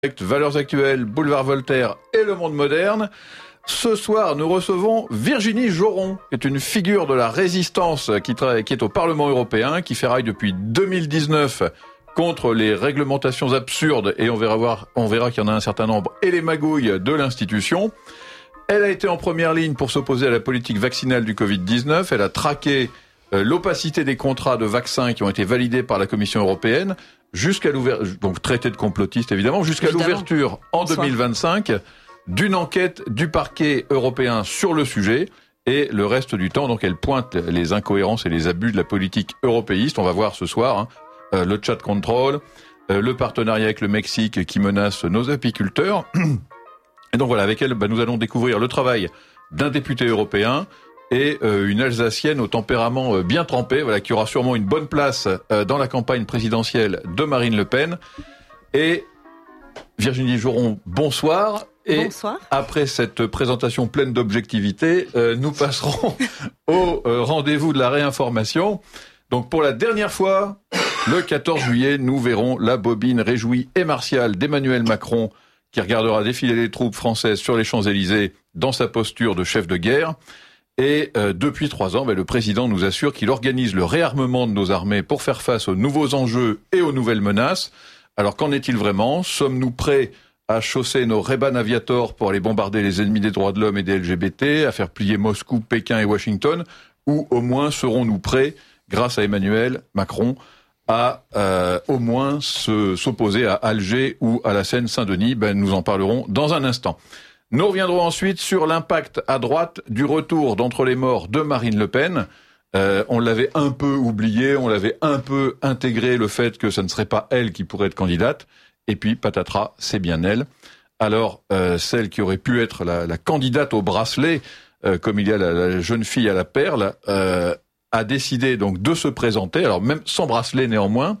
Valeurs actuelles, Boulevard Voltaire et Le Monde moderne. Ce soir, nous recevons Virginie Joron, qui est une figure de la résistance qui est au Parlement européen, qui ferraille depuis 2019 contre les réglementations absurdes, et on verra qu'il y en a un certain nombre, et les magouilles de l'institution. Elle a été en première ligne pour s'opposer à la politique vaccinale du Covid-19. Elle a traqué l'opacité des contrats de vaccins qui ont été validés par la Commission européenne, jusqu'à l'ouverture, donc traité de complotiste évidemment, jusqu'à l'ouverture en 2025 d'une enquête du parquet européen sur le sujet, et le reste du temps, donc elle pointe les incohérences et les abus de la politique européiste. On va voir ce soir le chat control, le partenariat avec le Mexique qui menace nos apiculteurs. Et donc voilà, avec elle, nous allons découvrir le travail d'un député européen et une Alsacienne au tempérament bien trempé, voilà, qui aura sûrement une bonne place dans la campagne présidentielle de Marine Le Pen. Et Virginie Joron, bonsoir. Et bonsoir. Après cette présentation pleine d'objectivité, nous passerons au rendez-vous de la réinformation. Donc pour la dernière fois, le 14 juillet, nous verrons la bobine réjouie et martiale d'Emmanuel Macron, qui regardera défiler les troupes françaises sur les Champs-Élysées dans sa posture de chef de guerre. Et depuis 3 ans, le président nous assure qu'il organise le réarmement de nos armées pour faire face aux nouveaux enjeux et aux nouvelles menaces. Alors qu'en est-il vraiment ? Sommes-nous prêts à chausser nos Ray-Ban Aviator pour aller bombarder les ennemis des droits de l'homme et des LGBT, à faire plier Moscou, Pékin et Washington ? Ou au moins serons-nous prêts, grâce à Emmanuel Macron, à au moins s'opposer à Alger ou à la Seine-Saint-Denis ? Nous en parlerons dans un instant. Nous reviendrons ensuite sur l'impact à droite du retour d'entre les morts de Marine Le Pen. On l'avait un peu oublié, on l'avait un peu intégré, le fait que ce ne serait pas elle qui pourrait être candidate. Et puis, patatras, c'est bien elle. Alors, celle qui aurait pu être la candidate au bracelet, comme il y a la jeune fille à la perle, a décidé donc de se présenter. Alors, même sans bracelet néanmoins,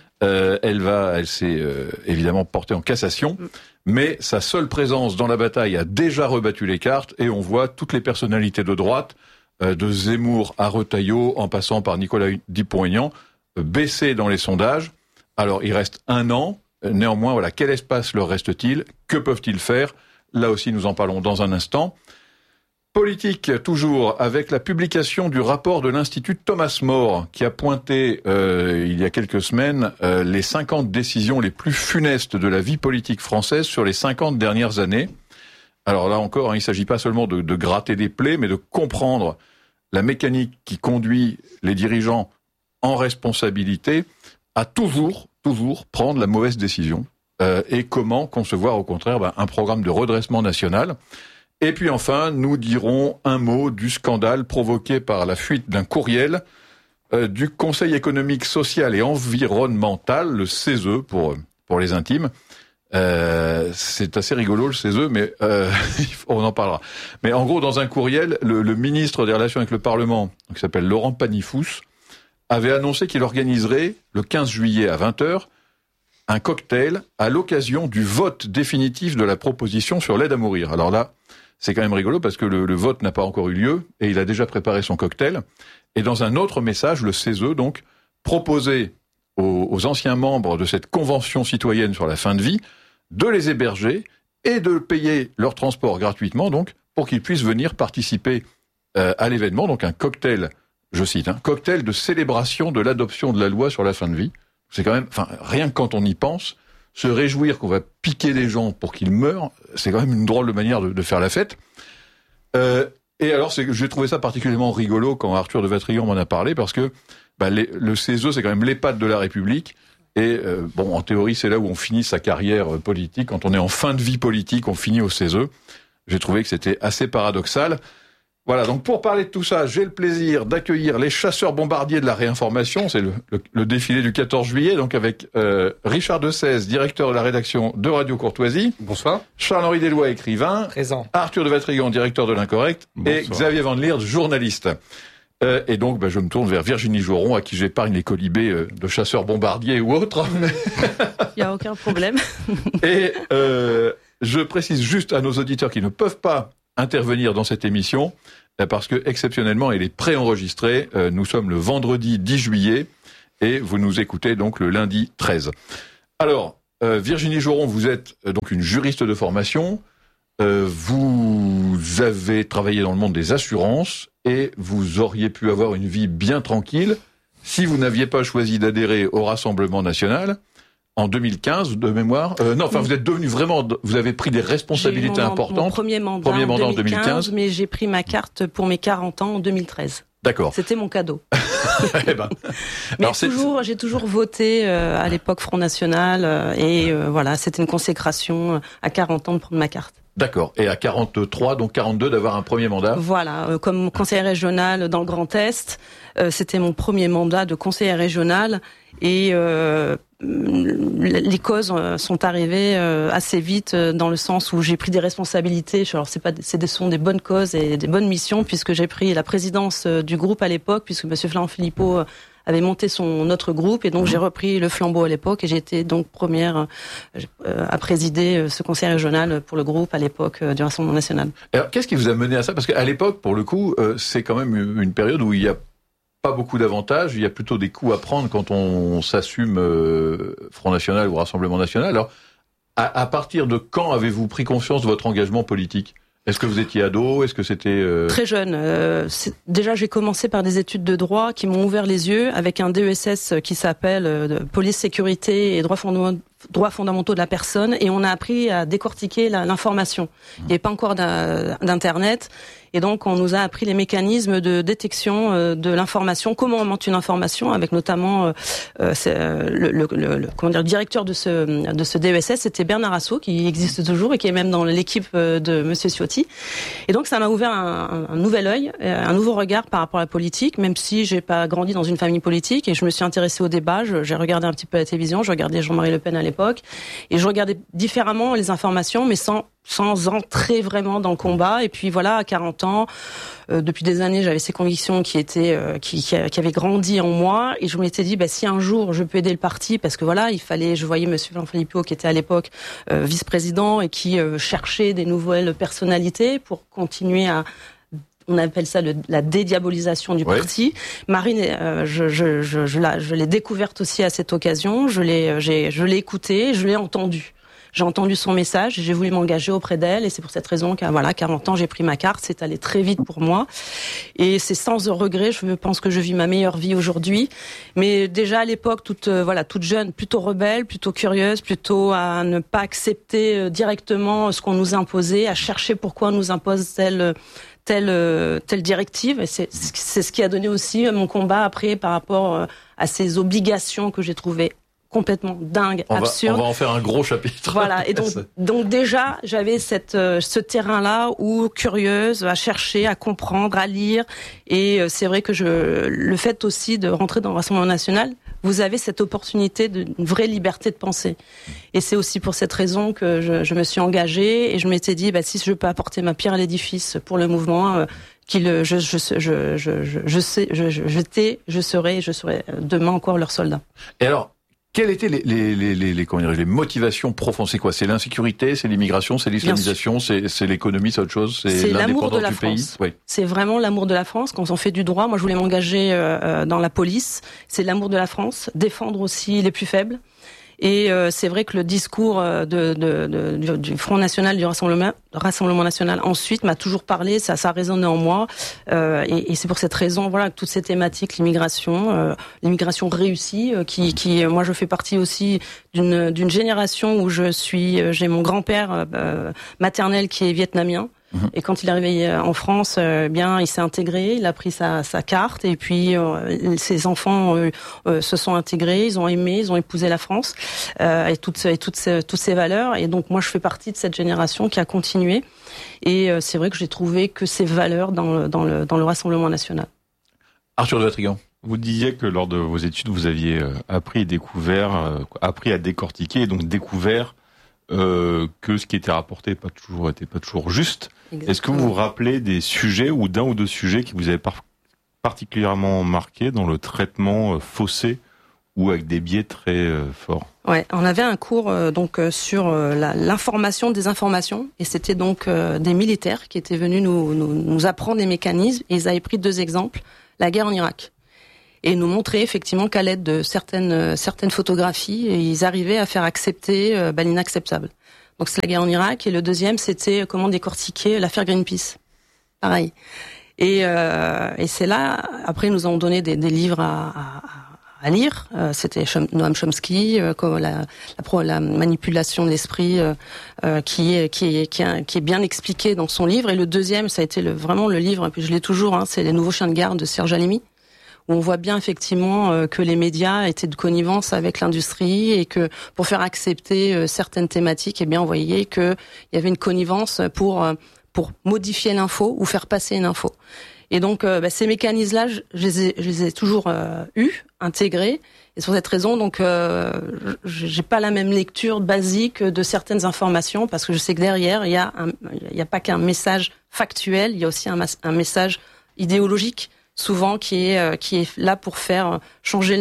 elle s'est évidemment portée en cassation. Mais sa seule présence dans la bataille a déjà rebattu les cartes, et on voit toutes les personnalités de droite, de Zemmour à Retailleau, en passant par Nicolas Dupont-Aignan, baisser dans les sondages. Alors, il reste 1 an. Néanmoins, voilà, quel espace leur reste-t-il ? Que peuvent-ils faire ? Là aussi, nous en parlons dans un instant. Politique, toujours, avec la publication du rapport de l'Institut Thomas More, qui a pointé, il y a quelques semaines, les 50 décisions les plus funestes de la vie politique française sur les 50 dernières années. Alors là encore, il ne s'agit pas seulement de gratter des plaies, mais de comprendre la mécanique qui conduit les dirigeants en responsabilité à toujours prendre la mauvaise décision, et comment concevoir au contraire un programme de redressement national. Et puis enfin, nous dirons un mot du scandale provoqué par la fuite d'un courriel du Conseil économique, social et environnemental, le CESE pour les intimes. C'est assez rigolo le CESE, mais on en parlera. Mais en gros, dans un courriel, le ministre des Relations avec le Parlement, qui s'appelle Laurent Panifoux, avait annoncé qu'il organiserait le 15 juillet à 20h un cocktail à l'occasion du vote définitif de la proposition sur l'aide à mourir. Alors là, c'est quand même rigolo parce que le vote n'a pas encore eu lieu et il a déjà préparé son cocktail. Et dans un autre message, le CESE donc proposait aux anciens membres de cette convention citoyenne sur la fin de vie de les héberger et de payer leur transport gratuitement, donc pour qu'ils puissent venir participer à l'événement. Donc un cocktail, je cite, cocktail de célébration de l'adoption de la loi sur la fin de vie. C'est quand même, rien que quand on y pense, se réjouir qu'on va piquer les gens pour qu'ils meurent, c'est quand même une drôle de manière de faire la fête. Et alors, j'ai trouvé ça particulièrement rigolo quand Arthur de Vatrigan m'en a parlé, parce que le CESE, c'est quand même l'EHPAD de la République. Et en théorie, c'est là où on finit sa carrière politique. Quand on est en fin de vie politique, on finit au CESE. J'ai trouvé que c'était assez paradoxal. Voilà, donc pour parler de tout ça, j'ai le plaisir d'accueillir les chasseurs bombardiers de la réinformation. C'est le défilé du 14 juillet, donc avec Richard Dessèze, directeur de la rédaction de Radio Courtoisie. Bonsoir. Charles-Henri Deslois, écrivain. Présent. Arthur de Vatrigan, directeur de l'Incorrect. Bonsoir. Et Xavier Van Lierde, journaliste. Et donc, je me tourne vers Virginie Joron, à qui j'épargne les colibés de chasseurs bombardiers ou autres. Il n'y a aucun problème. Et je précise juste à nos auditeurs qui ne peuvent pas intervenir dans cette émission, parce que exceptionnellement elle est préenregistrée. Nous sommes le vendredi 10 juillet et vous nous écoutez donc le lundi 13. Alors, Virginie Joron, vous êtes donc une juriste de formation. Vous avez travaillé dans le monde des assurances et vous auriez pu avoir une vie bien tranquille si vous n'aviez pas choisi d'adhérer au Rassemblement national en 2015 de mémoire. Vous êtes devenu vraiment, vous avez pris des responsabilités importantes. Mon premier mandat en 2015, mais j'ai pris ma carte pour mes 40 ans en 2013. D'accord. C'était mon cadeau. Eh ben. Mais j'ai toujours voté à l'époque Front National voilà, c'était une consécration à 40 ans de prendre ma carte. D'accord. Et à 43, donc 42, d'avoir un premier mandat. Voilà, comme conseillère régionale dans le Grand Est, c'était mon premier mandat de conseillère régionale et les causes sont arrivées assez vite dans le sens où j'ai pris des responsabilités. Alors ce sont des bonnes causes et des bonnes missions puisque j'ai pris la présidence du groupe à l'époque puisque monsieur Florent Philippot avait monté notre groupe et donc j'ai repris le flambeau à l'époque et j'ai été donc première à présider ce conseil régional pour le groupe à l'époque du Rassemblement national. Alors qu'est-ce qui vous a mené à ça? Parce qu'à l'époque, pour le coup, c'est quand même une période où il y a pas beaucoup d'avantages, il y a plutôt des coups à prendre quand on s'assume Front National ou Rassemblement national. Alors, à partir de quand avez-vous pris conscience de votre engagement politique? Est-ce que vous étiez ado? Est-ce que c'était... Très jeune. Déjà, j'ai commencé par des études de droit qui m'ont ouvert les yeux avec un DESS qui s'appelle Police, Sécurité et droits fondamentaux de la personne. Et on a appris à décortiquer l'information. Il n'y avait pas encore d'Internet. Et donc, on nous a appris les mécanismes de détection de l'information, comment on monte une information, avec notamment le directeur de ce DESS, c'était Bernard Assot, qui existe toujours et qui est même dans l'équipe de Monsieur Ciotti. Et donc, ça m'a ouvert un nouvel œil, un nouveau regard par rapport à la politique, même si j'ai pas grandi dans une famille politique et je me suis intéressée au débat. J'ai regardé un petit peu la télévision, je regardais Jean-Marie Le Pen à l'époque et je regardais différemment les informations, mais sans entrer vraiment dans le combat. Et puis voilà, à 40 ans, depuis des années, j'avais ces convictions qui avaient grandi en moi. Et je m'étais dit, si un jour je peux aider le parti, parce que voilà, je voyais monsieur Florent Philippot qui était à l'époque vice-président et qui cherchait des nouvelles personnalités pour continuer on appelle ça la dédiabolisation du parti. Marine, je l'ai découverte aussi à cette occasion. Je l'ai écoutée, je l'ai entendue. J'ai entendu son message et j'ai voulu m'engager auprès d'elle et c'est pour cette raison qu'à 40 ans, j'ai pris ma carte. C'est allé très vite pour moi et c'est sans regret. Je pense que je vis ma meilleure vie aujourd'hui. Mais déjà à l'époque, toute jeune, plutôt rebelle, plutôt curieuse, plutôt à ne pas accepter directement ce qu'on nous imposait, à chercher pourquoi on nous impose telle directive. Et c'est ce qui a donné aussi mon combat après par rapport à ces obligations que j'ai trouvées complètement dingue, absurde. On va en faire un gros chapitre. Voilà. Et donc déjà, j'avais ce terrain-là où curieuse, à chercher, à comprendre, à lire. Et c'est vrai que le fait aussi de rentrer dans le Rassemblement national, vous avez cette opportunité d'une vraie liberté de penser. Et c'est aussi pour cette raison que je me suis engagée et je m'étais dit, si je peux apporter ma pierre à l'édifice pour le mouvement, je serai demain encore leur soldat. Et alors, quelles étaient les motivations profondes? C'est quoi? C'est l'insécurité, c'est l'immigration, c'est l'islamisation, c'est l'économie, c'est autre chose, c'est l'indépendance du pays. Oui. C'est vraiment l'amour de la France. Quand on fait du droit, moi je voulais m'engager dans la police. C'est l'amour de la France, défendre aussi les plus faibles. Et c'est vrai que le discours du Front National, du Rassemblement National, ensuite m'a toujours parlé, ça a résonné en moi. Et c'est pour cette raison, que toutes ces thématiques, l'immigration réussie, qui moi je fais partie aussi d'une génération où j'ai mon grand-père maternel qui est vietnamien. Et quand il est arrivé en France, il s'est intégré, il a pris sa carte et puis ses enfants se sont intégrés, ils ont aimé, ils ont épousé la France et toutes ces valeurs. Et donc moi, je fais partie de cette génération qui a continué. Et c'est vrai que j'ai trouvé que ces valeurs dans le Rassemblement national. Arthur de Vatrigan. Vous disiez que lors de vos études, vous aviez appris à décortiquer et donc découvert que ce qui était rapporté était pas toujours juste. Exactement. Est-ce que vous vous rappelez des sujets ou d'un ou deux sujets qui vous avaient particulièrement marqué dans le traitement faussé ou avec des biais très forts? Ouais, on avait un cours sur l'information des informations et c'était donc des militaires qui étaient venus nous apprendre des mécanismes et ils avaient pris 2 exemples, la guerre en Irak. et nous montrer effectivement qu'à l'aide de certaines photographies, ils arrivaient à faire accepter l'inacceptable. Donc c'est la guerre en Irak, et le deuxième c'était comment décortiquer l'affaire Greenpeace. Pareil. Et c'est là, après nous avons donné des livres à lire. C'était Noam Chomsky, la manipulation de l'esprit, qui est bien expliqué dans son livre. Et le deuxième, ça a été vraiment le livre, et puis je l'ai toujours, c'est Les Nouveaux Chiens de garde de Serge Halimi, où on voit bien effectivement que les médias étaient de connivence avec l'industrie, et que pour faire accepter certaines thématiques, eh bien on voyait qu'il y avait une connivence pour modifier l'info ou faire passer une info. Et donc ces mécanismes-là, je les ai toujours intégrés. Et sur cette raison, donc j'ai pas la même lecture basique de certaines informations, parce que je sais que derrière il y a pas qu'un message factuel, il y a aussi un message idéologique, souvent qui est là pour faire changer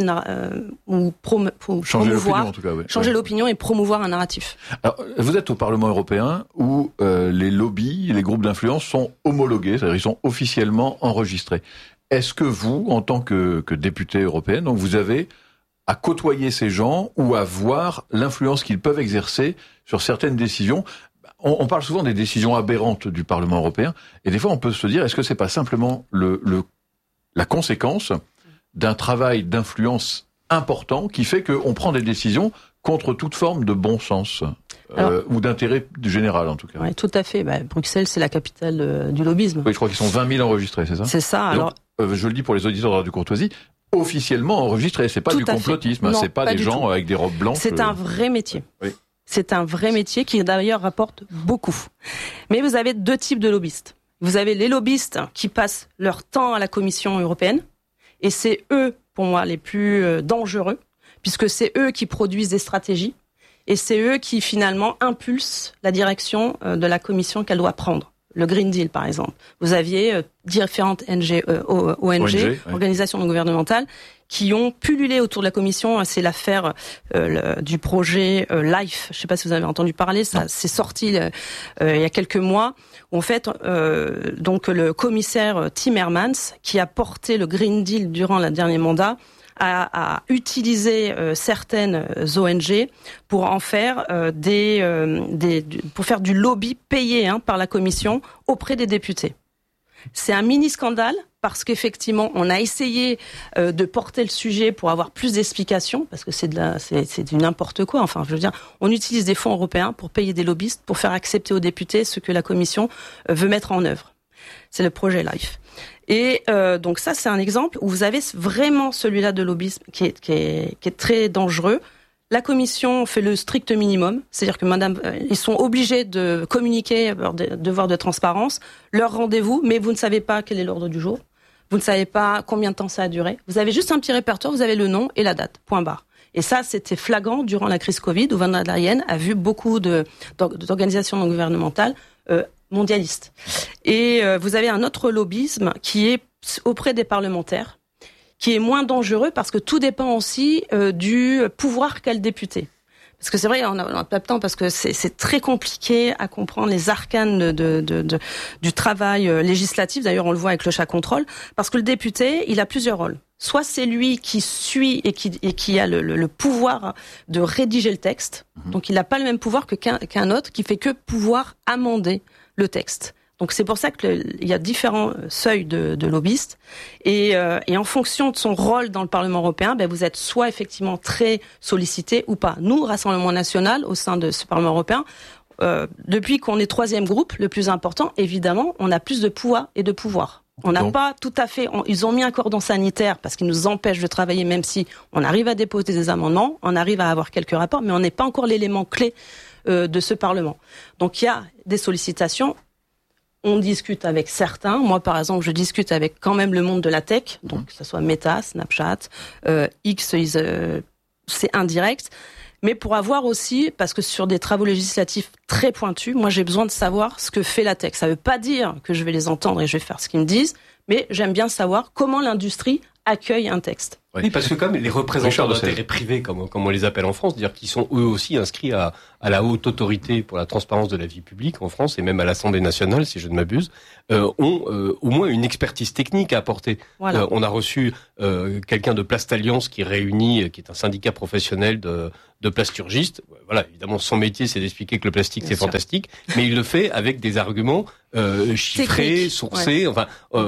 promouvoir, en tout cas, changer l'opinion et promouvoir un narratif. Alors, vous êtes au Parlement européen où les lobbies, les groupes d'influence sont homologués, c'est-à-dire ils sont officiellement enregistrés. Est-ce que vous, en tant que député européen, donc vous avez à côtoyer ces gens ou à voir l'influence qu'ils peuvent exercer sur certaines décisions? On parle souvent des décisions aberrantes du Parlement européen, et des fois on peut se dire, est-ce que c'est pas simplement la conséquence d'un travail d'influence important qui fait qu'on prend des décisions contre toute forme de bon sens ou d'intérêt général, en tout cas. Oui, tout à fait. Bruxelles, c'est la capitale du lobbyisme. Oui, je crois qu'ils sont 20 000 enregistrés, c'est ça? C'est ça. Alors, je le dis pour les auditeurs de Radio Courtoisie, officiellement enregistrés. C'est pas du complotisme, non, c'est pas des gens avec des robes blanches. C'est un vrai métier. Oui. C'est un vrai métier qui d'ailleurs rapporte beaucoup. Mais vous avez deux types de lobbyistes. Vous avez les lobbyistes qui passent leur temps à la Commission européenne, et c'est eux, pour moi, les plus dangereux, puisque c'est eux qui produisent des stratégies, et c'est eux qui, finalement, impulsent la direction de la Commission qu'elle doit prendre. Le Green Deal, par exemple. Vous aviez différentes ONG, organisations non gouvernementales, qui ont pullulé autour de la Commission. C'est l'affaire du projet LIFE. Je ne sais pas si vous avez entendu parler. Ça, c'est sorti il y a quelques mois. Où, en fait, donc le commissaire Timmermans, qui a porté le Green Deal durant le dernier mandat, a utilisé certaines ONG pour en faire pour faire du lobby payé par la Commission auprès des députés. C'est un mini scandale parce qu'effectivement on a essayé de porter le sujet pour avoir plus d'explications, parce que c'est du n'importe quoi. Enfin, je veux dire, on utilise des fonds européens pour payer des lobbyistes pour faire accepter aux députés ce que la Commission veut mettre en œuvre. C'est le projet LIFE. Et donc ça, c'est un exemple où vous avez vraiment celui-là de lobbyisme qui est très dangereux. La Commission fait le strict minimum, c'est-à-dire que ils sont obligés de communiquer leur devoir de transparence, leur rendez-vous, mais vous ne savez pas quel est l'ordre du jour, vous ne savez pas combien de temps ça a duré. Vous avez juste un petit répertoire, vous avez le nom et la date, point barre. Et ça, c'était flagrant durant la crise Covid, où Van der Leyen a vu beaucoup d'organisations non gouvernementales mondialistes. Et vous avez un autre lobbyisme qui est auprès des parlementaires, qui est moins dangereux parce que tout dépend aussi du pouvoir qu'a le député. Parce que c'est vrai, on n'a pas le temps, parce que c'est très compliqué à comprendre les arcanes du travail législatif. D'ailleurs, on le voit avec le chat contrôle, parce que le député, il a plusieurs rôles. Soit c'est lui qui suit et qui a le pouvoir de rédiger le texte. Donc il n'a pas le même pouvoir qu'un autre qui fait que pouvoir amender le texte. Donc c'est pour ça qu'il y a différents seuils de lobbyistes, et en fonction de son rôle dans le Parlement européen, vous êtes soit effectivement très sollicité ou pas. Nous, Rassemblement National, au sein de ce Parlement européen, depuis qu'on est troisième groupe, le plus important, évidemment, on a plus de poids et de pouvoir. On n'a pas tout à fait... Ils ont mis un cordon sanitaire parce qu'ils nous empêchent de travailler, même si on arrive à déposer des amendements, on arrive à avoir quelques rapports, mais on n'est pas encore l'élément clé de ce Parlement. Donc il y a des sollicitations. On discute avec certains. Moi, par exemple, je discute avec quand même le monde de la tech, donc que ce soit Meta, Snapchat, X, c'est indirect. Mais pour avoir aussi, parce que sur des travaux législatifs très pointus, moi j'ai besoin de savoir ce que fait la tech. Ça ne veut pas dire que je vais les entendre et je vais faire ce qu'ils me disent, mais j'aime bien savoir comment l'industrie accueille un texte. Oui, parce que comme les représentants d'intérêt privé, comme on les appelle en France, dire qu'ils sont eux aussi inscrits à la haute autorité pour la transparence de la vie publique en France et même à l'Assemblée nationale, si je ne m'abuse, ont au moins une expertise technique à apporter. Voilà. On a reçu quelqu'un de Plast Alliance qui est un syndicat professionnel de plasturgistes. Voilà, évidemment, son métier, c'est d'expliquer que le plastique, c'est fantastique, mais il le fait avec des arguments chiffrés, sourcés. Ouais. Enfin,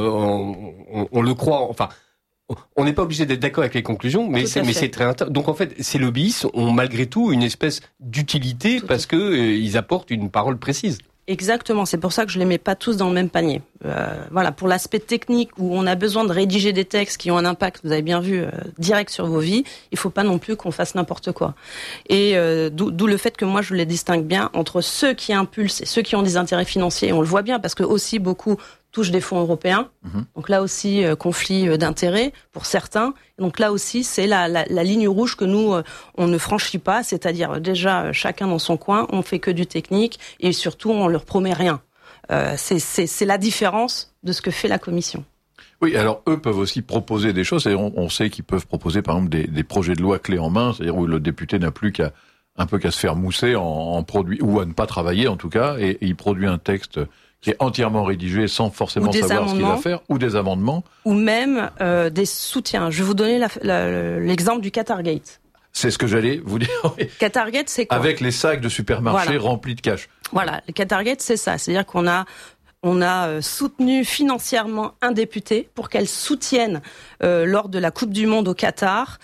on le croit. Enfin. On n'est pas obligé d'être d'accord avec les conclusions, mais c'est très intéressant. Donc en fait, ces lobbyistes ont malgré tout une espèce d'utilité parce que ils apportent une parole précise. Exactement, c'est pour ça que je les mets pas tous dans le même panier. Voilà, pour l'aspect technique où on a besoin de rédiger des textes qui ont un impact, vous avez bien vu, direct sur vos vies, il faut pas non plus qu'on fasse n'importe quoi. Et d'où le fait que moi je les distingue bien entre ceux qui impulsent et ceux qui ont des intérêts financiers. Et on le voit bien parce que aussi beaucoup touchent des fonds européens. Donc là aussi, conflit d'intérêts pour certains. Donc là aussi, c'est la ligne rouge que nous, on ne franchit pas. C'est-à-dire déjà, chacun dans son coin, on fait que du technique et surtout, on leur promet rien. C'est la différence de ce que fait la Commission. Oui, alors eux peuvent aussi proposer des choses. On sait qu'ils peuvent proposer, par exemple, des projets de loi clés en main, c'est-à-dire où le député n'a plus qu'à se faire mousser en produit, ou à ne pas travailler en tout cas, et il produit un texte qui est entièrement rédigé sans forcément savoir ce qu'il va faire, ou des amendements. Ou même des soutiens. Je vais vous donner l'exemple du Qatargate. C'est ce que j'allais vous dire. Qatargate, c'est quoi ? Avec les sacs de supermarché remplis de cash. Voilà, le Qatargate, c'est ça. C'est-à-dire qu'on a soutenu financièrement un député pour qu'elle soutienne lors de la Coupe du Monde au Qatar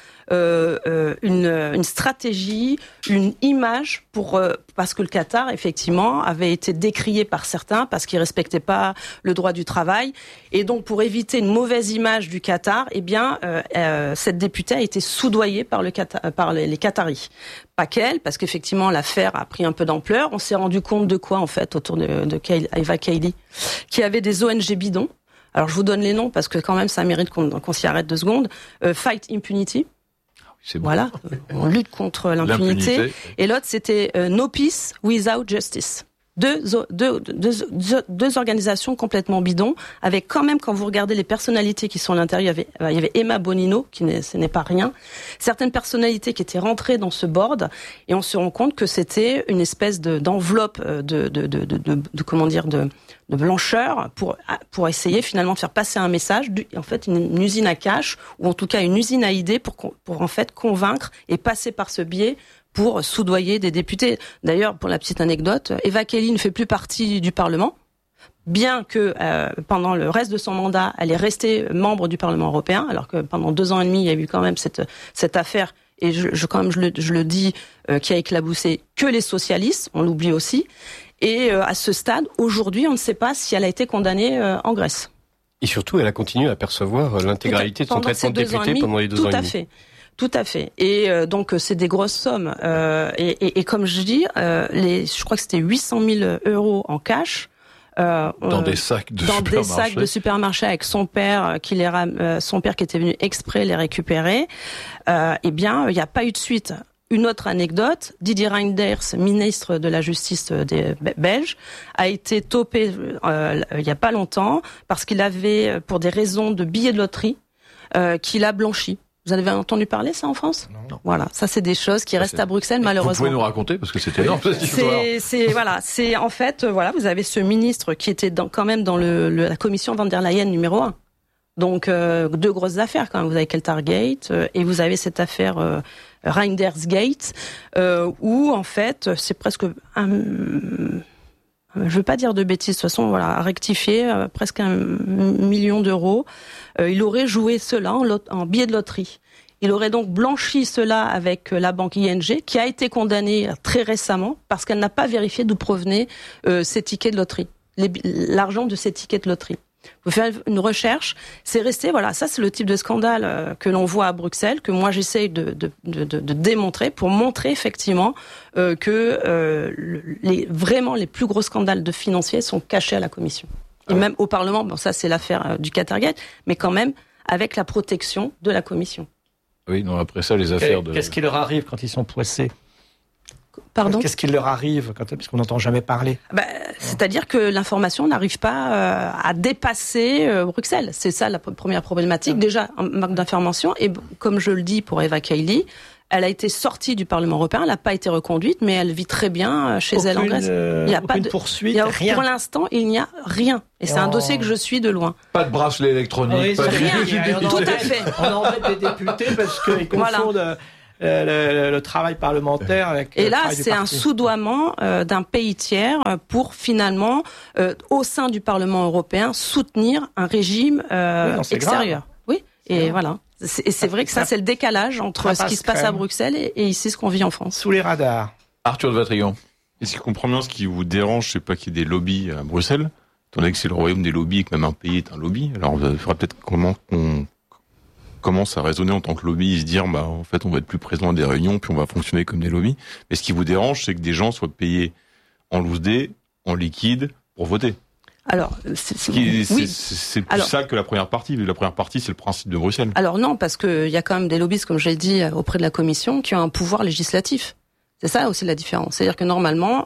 une stratégie, une image parce que le Qatar effectivement avait été décrié par certains parce qu'il respectait pas le droit du travail et donc pour éviter une mauvaise image du Qatar, cette députée a été soudoyée par les Qataris. Pas qu'elle, parce qu'effectivement l'affaire a pris un peu d'ampleur. On s'est rendu compte de quoi en fait autour de Eva Kaili, qui avait des ONG bidons. Alors je vous donne les noms parce que quand même ça mérite qu'on s'y arrête 2 secondes. Fight Impunity. C'est bon. Voilà, on lutte contre l'impunité. Et l'autre c'était No Peace Without Justice. Deux organisations complètement bidons, avec quand même, quand vous regardez les personnalités qui sont à l'intérieur, il y avait Emma Bonino, ce n'est pas rien, certaines personnalités qui étaient rentrées dans ce board, et on se rend compte que c'était une espèce d'enveloppe de blancheur pour essayer finalement de faire passer un message, en fait une usine à cash, ou en tout cas une usine à idées pour en fait convaincre et passer par ce biais pour soudoyer des députés. D'ailleurs, pour la petite anecdote, Eva Kaili ne fait plus partie du Parlement, bien que pendant le reste de son mandat, elle est restée membre du Parlement européen, alors que pendant 2 ans et demi, il y a eu quand même cette affaire, et je le dis, qui a éclaboussé que les socialistes, on l'oublie aussi. Et à ce stade, aujourd'hui, on ne sait pas si elle a été condamnée en Grèce. Et surtout, elle a continué à percevoir l'intégralité de son traitement de député pendant les 2 ans et demi. Tout à fait. Et donc c'est des grosses sommes. Et comme je dis, je crois que c'était 800 000 euros en cash. Dans des sacs de supermarché avec son père son père qui était venu exprès les récupérer. Eh bien, il n'y a pas eu de suite. Une autre anecdote, Didier Reynders, ministre de la Justice des Belges, a été topé il n'y a pas longtemps parce qu'il avait, pour des raisons de billets de loterie, qu'il a blanchi. Vous avez entendu parler ça en France ? Non. Voilà, ça c'est des choses qui restent à Bruxelles malheureusement. Vous pouvez nous raconter parce que c'était énorme. C'est en fait vous avez ce ministre qui était quand même dans la commission Van der Leyen numéro 1. Donc 2 grosses affaires quand même. Vous avez Qatargate et vous avez cette affaire Reynders-Gate où en fait c'est presque je veux pas dire de bêtises, de toute façon, voilà, à rectifier, presque 1 million d'euros. Il aurait joué cela en billets de loterie. Il aurait donc blanchi cela avec la banque ING, qui a été condamnée très récemment parce qu'elle n'a pas vérifié d'où provenaient ces tickets de loterie, l'argent de ces tickets de loterie. Vous faites une recherche, c'est resté, voilà, ça c'est le type de scandale que l'on voit à Bruxelles, que moi j'essaye de démontrer pour montrer effectivement que vraiment les plus gros scandales de financiers sont cachés à la Commission. Et même au Parlement, bon ça c'est l'affaire du Qatargate, mais quand même avec la protection de la Commission. Oui, non, après ça les affaires de... Qu'est-ce qui leur arrive quand ils sont poissés ? Pardon ? Qu'est-ce qui leur arrive parce qu'on n'entend jamais parler ? C'est-à-dire que l'information n'arrive pas à dépasser Bruxelles. C'est ça la première problématique. Déjà, un manque d'information. Et comme je le dis pour Eva Kaili, elle a été sortie du Parlement européen, elle n'a pas été reconduite, mais elle vit très bien chez elle en Grèce. Il n'y a pas de poursuite, rien. Pour l'instant, il n'y a rien. Et c'est un dossier que je suis de loin. Pas de bracelet électronique, pas de rien. Tout à fait. On embête les députés parce qu'ils confondent le travail parlementaire avec et le là, travail du c'est parti. un soudoiement d'un pays tiers pour finalement, au sein du Parlement européen, soutenir un régime extérieur. Oui, et voilà. C'est vrai que ça, c'est le décalage entre ce qui se passe à Bruxelles et ici, ce qu'on vit en France. Sous les radars. Arthur de Vatrigan. Est-ce que je comprends bien ce qui vous dérange, c'est pas qu'il y ait des lobbies à Bruxelles, étant donné que c'est le royaume des lobbies et que même un pays est un lobby. Alors, il faudra peut-être comment qu'on commence à raisonner en tant que lobby et se dire, en fait, on va être plus présent à des réunions, puis on va fonctionner comme des lobbies. Mais ce qui vous dérange, c'est que des gens soient payés en loose day, en liquide, pour voter. Alors, c'est plus ça que la première partie. La première partie, c'est le principe de Bruxelles. Alors non, parce que il y a quand même des lobbyistes, comme j'ai dit, auprès de la Commission, qui ont un pouvoir législatif. C'est ça aussi la différence. C'est-à-dire que normalement,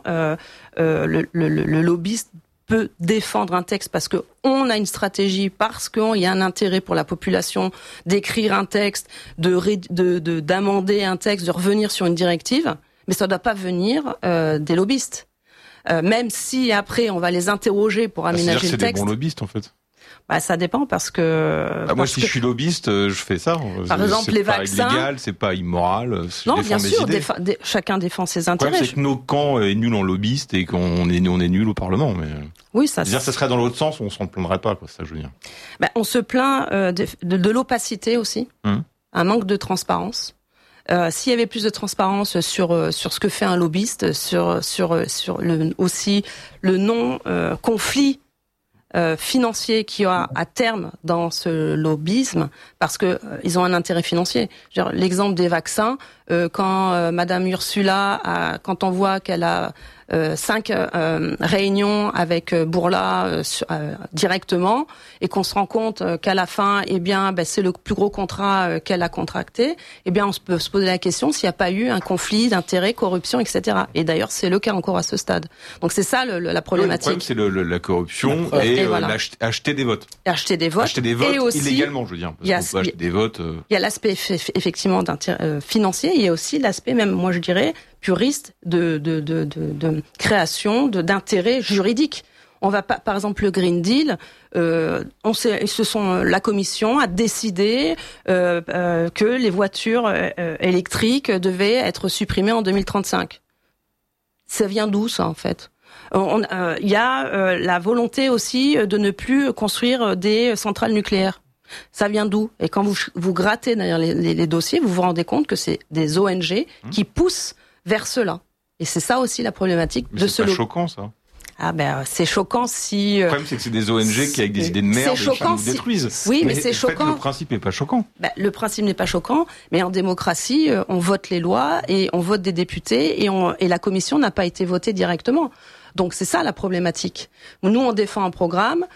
le lobbyiste peut défendre un texte parce que on a une stratégie, parce qu'il y a un intérêt pour la population d'écrire un texte, d'amender un texte, de revenir sur une directive, mais ça ne doit pas venir des lobbyistes. Même si après on va les interroger pour aménager le texte. C'est des bons lobbyistes en fait. Ça dépend parce que. Moi, si je suis lobbyiste, je fais ça. Par exemple, les vaccins. C'est pas illégal, c'est pas immoral. Non, bien sûr, chacun défend ses intérêts. Le problème, c'est que nos camps est nul en lobbyiste et qu'on est nul au Parlement. Mais oui, ça. C'est-à-dire, ça serait dans l'autre sens, on s'en plaindrait pas, quoi. C'est ça que je veux dire. On se plaint de l'opacité aussi, un manque de transparence. S'il y avait plus de transparence sur ce que fait un lobbyiste, sur aussi le non conflit financier qu'il y a à terme dans ce lobbyisme, parce que ils ont un intérêt financier. L'exemple des vaccins, quand Madame Ursula, quand on voit qu'elle a 5 réunions avec Bourla directement, et qu'on se rend compte qu'à la fin, c'est le plus gros contrat qu'elle a contracté, on peut se poser la question s'il n'y a pas eu un conflit d'intérêts, corruption, etc. Et d'ailleurs, c'est le cas encore à ce stade. Donc c'est ça la problématique. Le problème, c'est la corruption et voilà. Acheter des votes. Acheter des votes et aussi, illégalement, je veux dire. Parce qu'on peut acheter des votes. Il y a l'aspect effectivement financier, il y a aussi l'aspect, même moi je dirais, puriste de création d'intérêts juridiques. On va pas, par exemple, le Green Deal, la Commission a décidé que les voitures électriques devaient être supprimées en 2035. Ça vient d'où ça en fait ? Il y a la volonté aussi de ne plus construire des centrales nucléaires. Ça vient d'où ? Et quand vous grattez derrière les dossiers, vous vous rendez compte que c'est des ONG qui poussent vers cela. Et c'est ça aussi la problématique de ce. C'est pas choquant ça. C'est choquant si. Le problème c'est que c'est des ONG qui avec des idées de merde qui nous détruisent. Oui, mais c'est choquant. Le principe n'est pas choquant. Le principe n'est pas choquant, mais en démocratie, on vote les lois et on vote des députés et la commission n'a pas été votée directement. Donc c'est ça la problématique. Nous on défend un programme,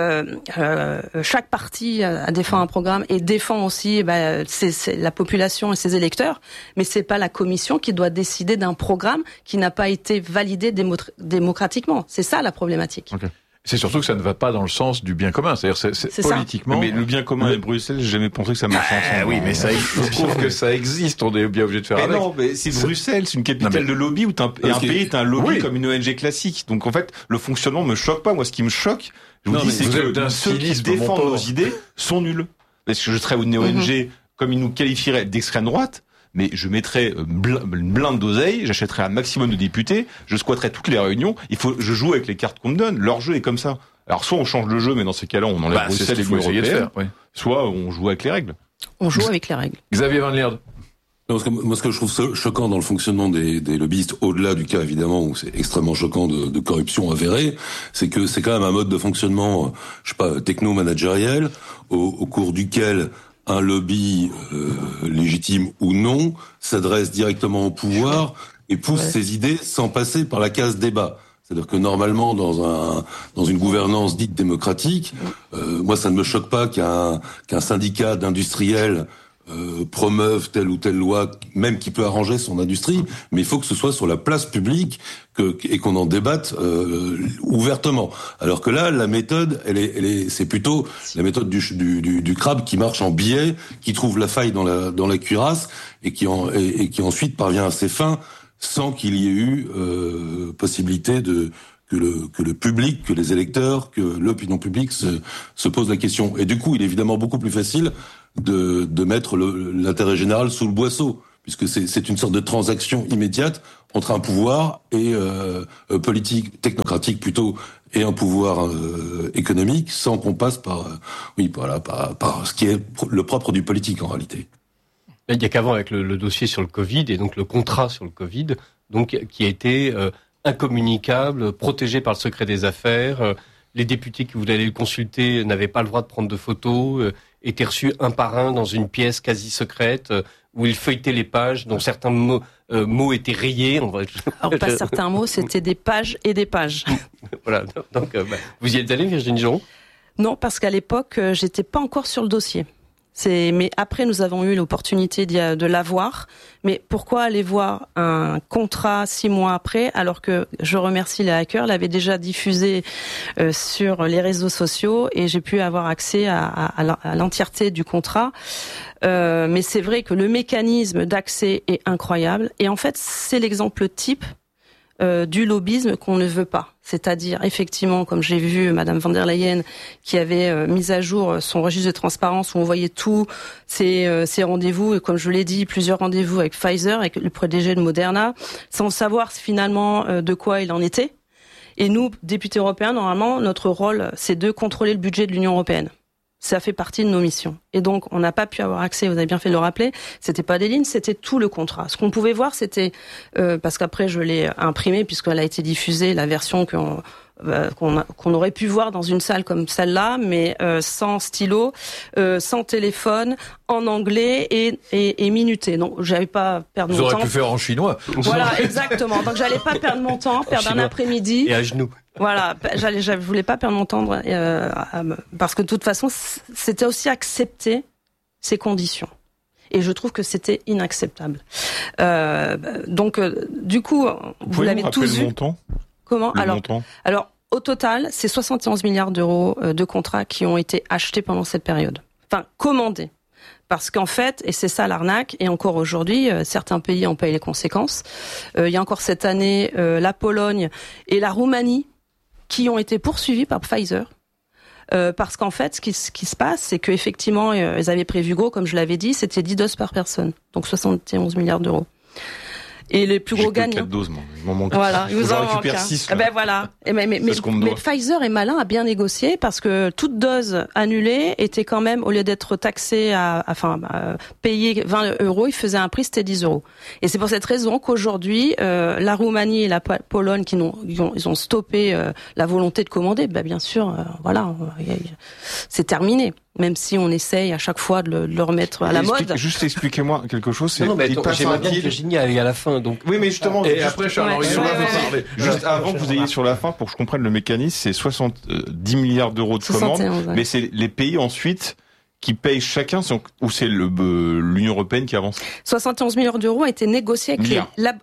chaque parti défend un programme et défend aussi c'est la population et ses électeurs, mais c'est pas la commission qui doit décider d'un programme qui n'a pas été validé démocratiquement. C'est ça la problématique. Okay. C'est surtout que ça ne va pas dans le sens du bien commun. C'est-à-dire, c'est politiquement. Ça. Mais le bien commun à Bruxelles, j'ai jamais pensé que ça marchait ensemble. Oui, mais ça, je trouve que ça existe. On est bien obligé de faire avec. Non, mais c'est Bruxelles, c'est une capitale de lobby où un pays est un lobby comme une ONG classique. Donc en fait, le fonctionnement me choque pas. Moi, ce qui me choque, je vous dis, c'est que ceux qui défendent nos idées sont nuls. Parce que je serais une ONG comme ils nous qualifieraient d'extrême droite. Mais je mettrais une blinde d'oseille, j'achèterais un maximum de députés, je squatterais toutes les réunions. Je joue avec les cartes qu'on me donne. Leur jeu est comme ça. Alors soit on change le jeu, mais dans ces cas-là, on enlève Bruxelles et l'Union européenne. Soit on joue avec les règles. On joue avec les règles. Xavier Van Lierde. Moi, ce que je trouve choquant dans le fonctionnement des lobbyistes, au-delà du cas évidemment où c'est extrêmement choquant de corruption avérée, c'est que c'est quand même un mode de fonctionnement, techno-managériel, au cours duquel un lobby légitime ou non s'adresse directement au pouvoir et pousse ses idées sans passer par la case débat. C'est-à-dire que normalement, dans une gouvernance dite démocratique, moi ça ne me choque pas qu'un syndicat d'industriels promeuvent telle ou telle loi, même qui peut arranger son industrie, mais il faut que ce soit sur la place publique et qu'on en débatte ouvertement. Alors que là, la méthode, c'est plutôt la méthode du crabe qui marche en biais, qui trouve la faille dans la cuirasse et qui ensuite parvient à ses fins sans qu'il y ait eu possibilité que le public, que les électeurs, que l'opinion publique se pose la question. Et du coup, il est évidemment beaucoup plus facile de mettre l'intérêt général sous le boisseau, puisque c'est une sorte de transaction immédiate entre un pouvoir et politique, technocratique plutôt, et un pouvoir économique, sans qu'on passe par ce qui est le propre du politique en réalité. Il n'y a qu'avant avec le dossier sur le Covid et donc le contrat sur le Covid, donc qui a été incommunicable, protégé par le secret des affaires. Les députés qui voulaient aller le consulter n'avaient pas le droit de prendre de photos, étaient reçus un par un dans une pièce quasi secrète où ils feuilletaient les pages, dont certains mots étaient rayés. Alors pas certains mots, c'était des pages et des pages. Voilà. Donc vous y êtes allé, Virginie Joron ? Non, parce qu'à l'époque, j'étais pas encore sur le dossier. Mais après, nous avons eu l'opportunité de l'avoir. Mais pourquoi aller voir un contrat 6 mois après, alors que je remercie les hackers, l'avaient déjà diffusé sur les réseaux sociaux et j'ai pu avoir accès à l'entièreté du contrat. Mais c'est vrai que le mécanisme d'accès est incroyable. Et en fait, c'est l'exemple type du lobbyisme qu'on ne veut pas. C'est-à-dire, effectivement, comme j'ai vu Madame von der Leyen qui avait mis à jour son registre de transparence où on voyait tous ses rendez-vous, et comme je l'ai dit, plusieurs rendez-vous avec Pfizer, avec le PDG de Moderna, sans savoir finalement de quoi il en était. Et nous, députés européens, normalement, notre rôle, c'est de contrôler le budget de l'Union européenne. Ça fait partie de nos missions. Et donc, on n'a pas pu avoir accès, vous avez bien fait de le rappeler, c'était pas des lignes, c'était tout le contrat. Ce qu'on pouvait voir, c'était, parce qu'après je l'ai imprimé, puisqu'elle a été diffusée, la version qu'on aurait pu voir dans une salle comme celle-là, mais sans stylo, sans téléphone, en anglais et minuté. Donc, j'avais pas perdre mon temps. Vous auriez pu faire en chinois. Voilà, exactement. Donc, j'allais pas perdre mon temps, perdre un après-midi. Et à genoux. Voilà, je voulais pas perdre mon temps parce que de toute façon, c'était aussi accepter ces conditions. Et je trouve que c'était inacceptable. Donc, du coup, vous l'avez tous vu. Le montant ? Comment ? Alors, au total, c'est 71 milliards d'euros de contrats qui ont été achetés pendant cette période. Enfin, commandés. Parce qu'en fait, et c'est ça l'arnaque, et encore aujourd'hui, certains pays en payent les conséquences. Il y a encore cette année, la Pologne et la Roumanie qui ont été poursuivis par Pfizer. Parce qu'en fait, ce qui se passe, c'est qu'effectivement, ils avaient prévu gros, comme je l'avais dit, c'était 10 doses par personne. Donc 71 milliards d'euros. Et les plus gros gagnants. 4 doses, moi. Il m'en manque. Voilà, il vous en manque. Récupère 6. Ben voilà. Mais Pfizer est malin, a bien négocié parce que toute dose annulée était quand même, au lieu d'être taxée payer 20 euros, il faisait un prix, c'était 10 euros. Et c'est pour cette raison qu'aujourd'hui, la Roumanie et la Pologne ils ont stoppé la volonté de commander. Ben bien sûr, voilà, c'est terminé. Même si on essaye à chaque fois de le remettre à la mode. Juste expliquez-moi quelque chose. Non, mais j'aimerais bien que Virginie aille à la fin. Donc. Oui, mais justement. Et après, Charles-Henri, juste avant que vous ayez sur la fin, pour que je comprenne le mécanisme, c'est 70 milliards d'euros de commandes. Ouais. Mais c'est les pays ensuite qui payent chacun, ou c'est l'Union européenne qui avance? 71 milliards d'euros ont été négociés avec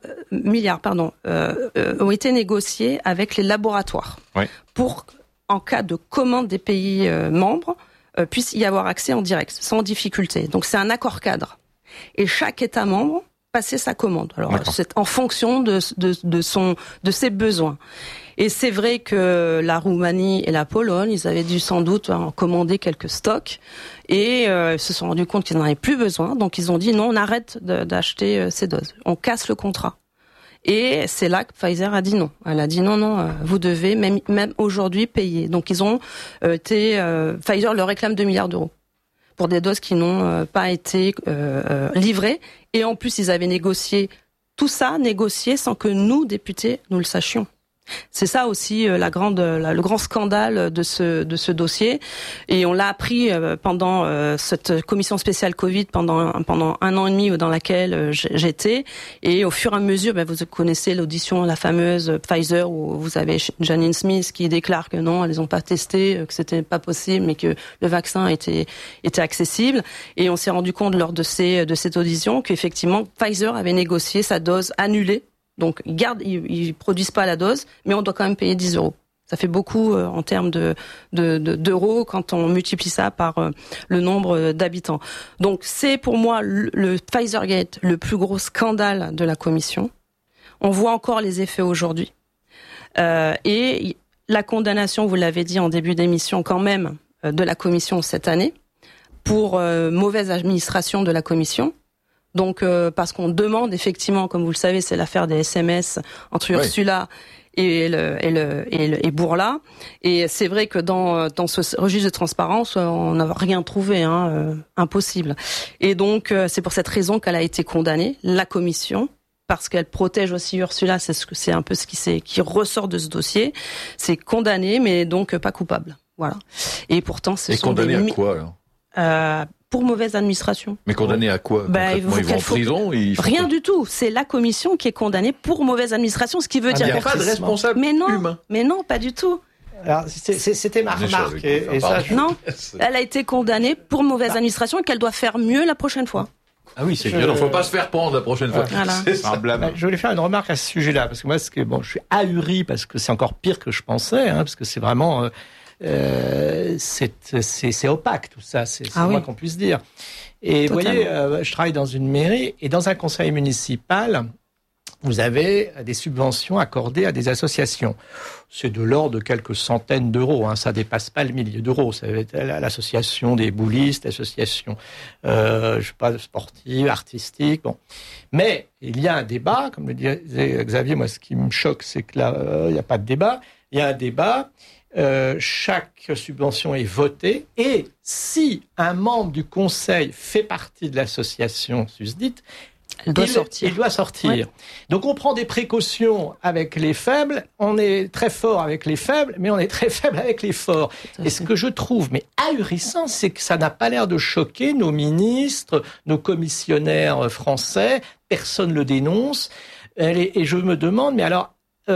ont été négociés avec les laboratoires. Ouais. Pour, en cas de commande des pays membres, puisse y avoir accès en direct, sans difficulté. Donc c'est un accord cadre. Et chaque État membre passait sa commande. Alors c'est en fonction de ses besoins. Et c'est vrai que la Roumanie et la Pologne, ils avaient dû sans doute commander quelques stocks et se sont rendus compte qu'ils n'en avaient plus besoin. Donc ils ont dit non, on arrête d'acheter ces doses. On casse le contrat. Et c'est là que Pfizer a dit non. Elle a dit non, vous devez même aujourd'hui payer. Donc ils ont Pfizer leur réclame 2 milliards d'euros pour des doses qui n'ont pas été livrées. Et en plus, ils avaient négocié tout ça, sans que nous, députés, nous le sachions. C'est ça aussi le grand scandale de ce dossier, et on l'a appris pendant cette commission spéciale Covid pendant 1 an et demi dans laquelle j'étais, et au fur et à mesure, vous connaissez l'audition, la fameuse Pfizer, où vous avez Janine Smith qui déclare que non, elles n'ont pas testé, que c'était pas possible, mais que le vaccin était accessible, et on s'est rendu compte lors de cette audition qu'effectivement Pfizer avait négocié sa dose annulée. Donc, ils produisent pas la dose, mais on doit quand même payer 10 €. Ça fait beaucoup en termes d'euros quand on multiplie ça par le nombre d'habitants. Donc, c'est pour moi le Pfizergate, le plus gros scandale de la Commission. On voit encore les effets aujourd'hui. Et la condamnation, vous l'avez dit en début d'émission quand même, de la Commission cette année, pour mauvaise administration de la Commission. Donc, parce qu'on demande effectivement, comme vous le savez, c'est l'affaire des SMS entre Ursula et Bourla. Et c'est vrai que dans ce registre de transparence, on n'a rien trouvé, impossible. Et donc, c'est pour cette raison qu'elle a été condamnée, la commission, parce qu'elle protège aussi Ursula. C'est un peu ce qui ressort de ce dossier. C'est condamné, mais donc pas coupable. Voilà. Et pourtant, c'est condamné à quoi alors? Pour mauvaise administration. Mais condamné à quoi? Ils vont en prison? Rien du tout. C'est la commission qui est condamnée pour mauvaise administration, ce qui veut dire... Il n'y a pas de responsable humain. Mais non, pas du tout. Alors, c'était ma remarque. Non, elle a été condamnée pour mauvaise administration et qu'elle doit faire mieux la prochaine fois. Ah oui, c'est bien. Il ne faut pas se faire prendre la prochaine fois. Voilà. C'est un blâme. Je voulais faire une remarque à ce sujet-là, parce que moi, je suis ahuri, parce que c'est encore pire que je pensais, parce que c'est vraiment... c'est opaque tout ça, c'est le moins qu'on puisse dire. Et vous voyez, je travaille dans une mairie, et dans un conseil municipal, vous avez des subventions accordées à des associations. C'est de l'ordre de quelques centaines d'euros, ça dépasse pas le millier d'euros. Ça va être l'association des boulistes, l'association, sportive, artistique. Bon, mais il y a un débat, comme le disait Xavier. Moi, ce qui me choque, c'est que là, il n'y a pas de débat. Il y a un débat. Chaque subvention est votée, et si un membre du conseil fait partie de l'association susdite, il doit sortir. Ouais. Donc on prend des précautions avec les faibles, on est très fort avec les faibles, mais on est très faible avec les forts. Et ce que je trouve ahurissant, c'est que ça n'a pas l'air de choquer nos ministres, nos commissionnaires français, personne le dénonce. Et je me demande, mais alors,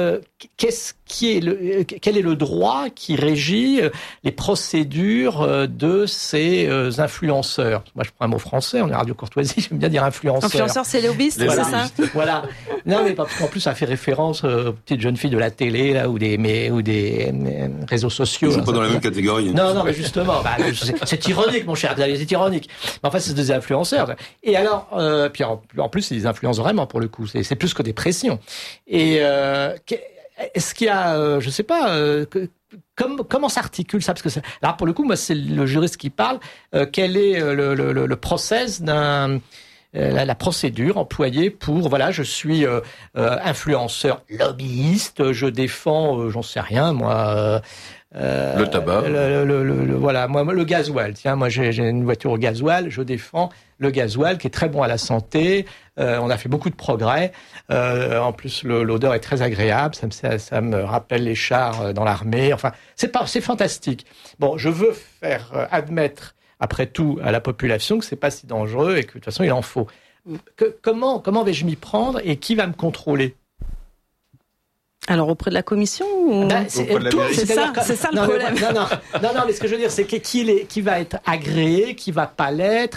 quel est le droit qui régit les procédures de ces influenceurs? Moi, je prends un mot français, on est Radio Courtoisie, j'aime bien dire influenceur. Influenceur, c'est lobbyiste, c'est ça? Voilà. Non, mais parce qu'en plus, ça fait référence aux petites jeunes filles de la télé, là, ou des réseaux sociaux. Ils sont pas dans la même catégorie. Non, mais justement, c'est ironique, mon cher Xavier, c'est ironique. Mais enfin, c'est des influenceurs. Et alors, puis en plus, c'est des influences vraiment, pour le coup. C'est plus que des pressions. Et, est-ce qu'il y a, je sais pas, comment s'articule ça? Parce que là, pour le coup, moi, c'est le juriste qui parle. Quel est le process la procédure employée pour, voilà, je suis influenceur lobbyiste, je défends, j'en sais rien, moi. Le tabac. Voilà, moi, le gasoil. Tiens, moi, j'ai une voiture au gasoil, je défends le gasoil qui est très bon à la santé. On a fait beaucoup de progrès. En plus, l'odeur est très agréable. Ça me rappelle les chars dans l'armée. Enfin, c'est fantastique. Bon, je veux faire admettre, après tout, à la population que c'est pas si dangereux et que de toute façon, il en faut. Comment vais-je m'y prendre et qui va me contrôler? Alors auprès de la commission ou... c'est ça le problème. Non, mais ce que je veux dire, c'est qui va être agréé, qui va pas l'être.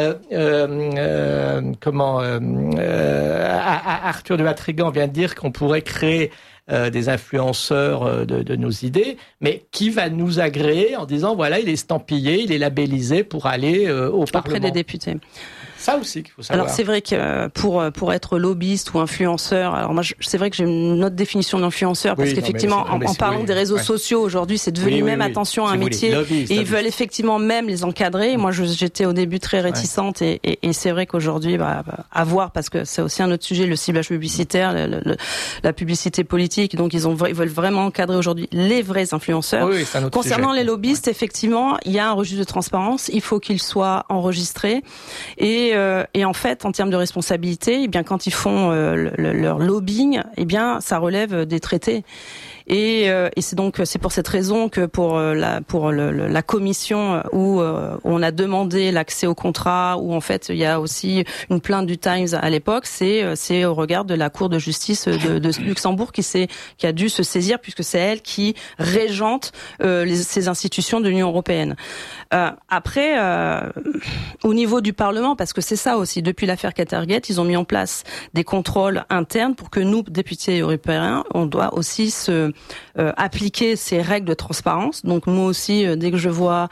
Arthur de Vatrigan vient de dire qu'on pourrait créer des influenceurs de nos idées, mais qui va nous agréer en disant voilà, il est estampillé, il est labellisé pour aller au Parlement. Auprès des députés. Ça aussi qu'il faut savoir. Alors c'est vrai que pour être lobbyiste ou influenceur, alors moi c'est vrai que j'ai une autre définition d'influenceur parce qu'effectivement en parlant des réseaux sociaux aujourd'hui, c'est devenu attention à un métier et ils veulent effectivement même les encadrer. Moi j'étais au début très réticente et c'est vrai qu'aujourd'hui à voir, parce que c'est aussi un autre sujet, le ciblage publicitaire, la publicité politique. Donc ils veulent vraiment encadrer aujourd'hui les vrais influenceurs. C'est un autre Concernant sujet. les lobbyistes, effectivement, il y a un registre de transparence, il faut qu'il soit enregistré et Et en fait, en termes de responsabilité, eh bien, quand ils font leur lobbying, eh bien, ça relève des traités. Et c'est pour cette raison que pour la commission où on a demandé l'accès au contrat, où en fait il y a aussi une plainte du Times à l'époque, c'est au regard de la Cour de justice de Luxembourg qui a dû se saisir, puisque c'est elle qui régente ces institutions de l'Union européenne. Après, au niveau du Parlement, parce que c'est ça aussi, depuis l'affaire Qatargate, ils ont mis en place des contrôles internes pour que nous, députés européens, on doit aussi appliquer ces règles de transparence. Donc moi aussi, dès que je vois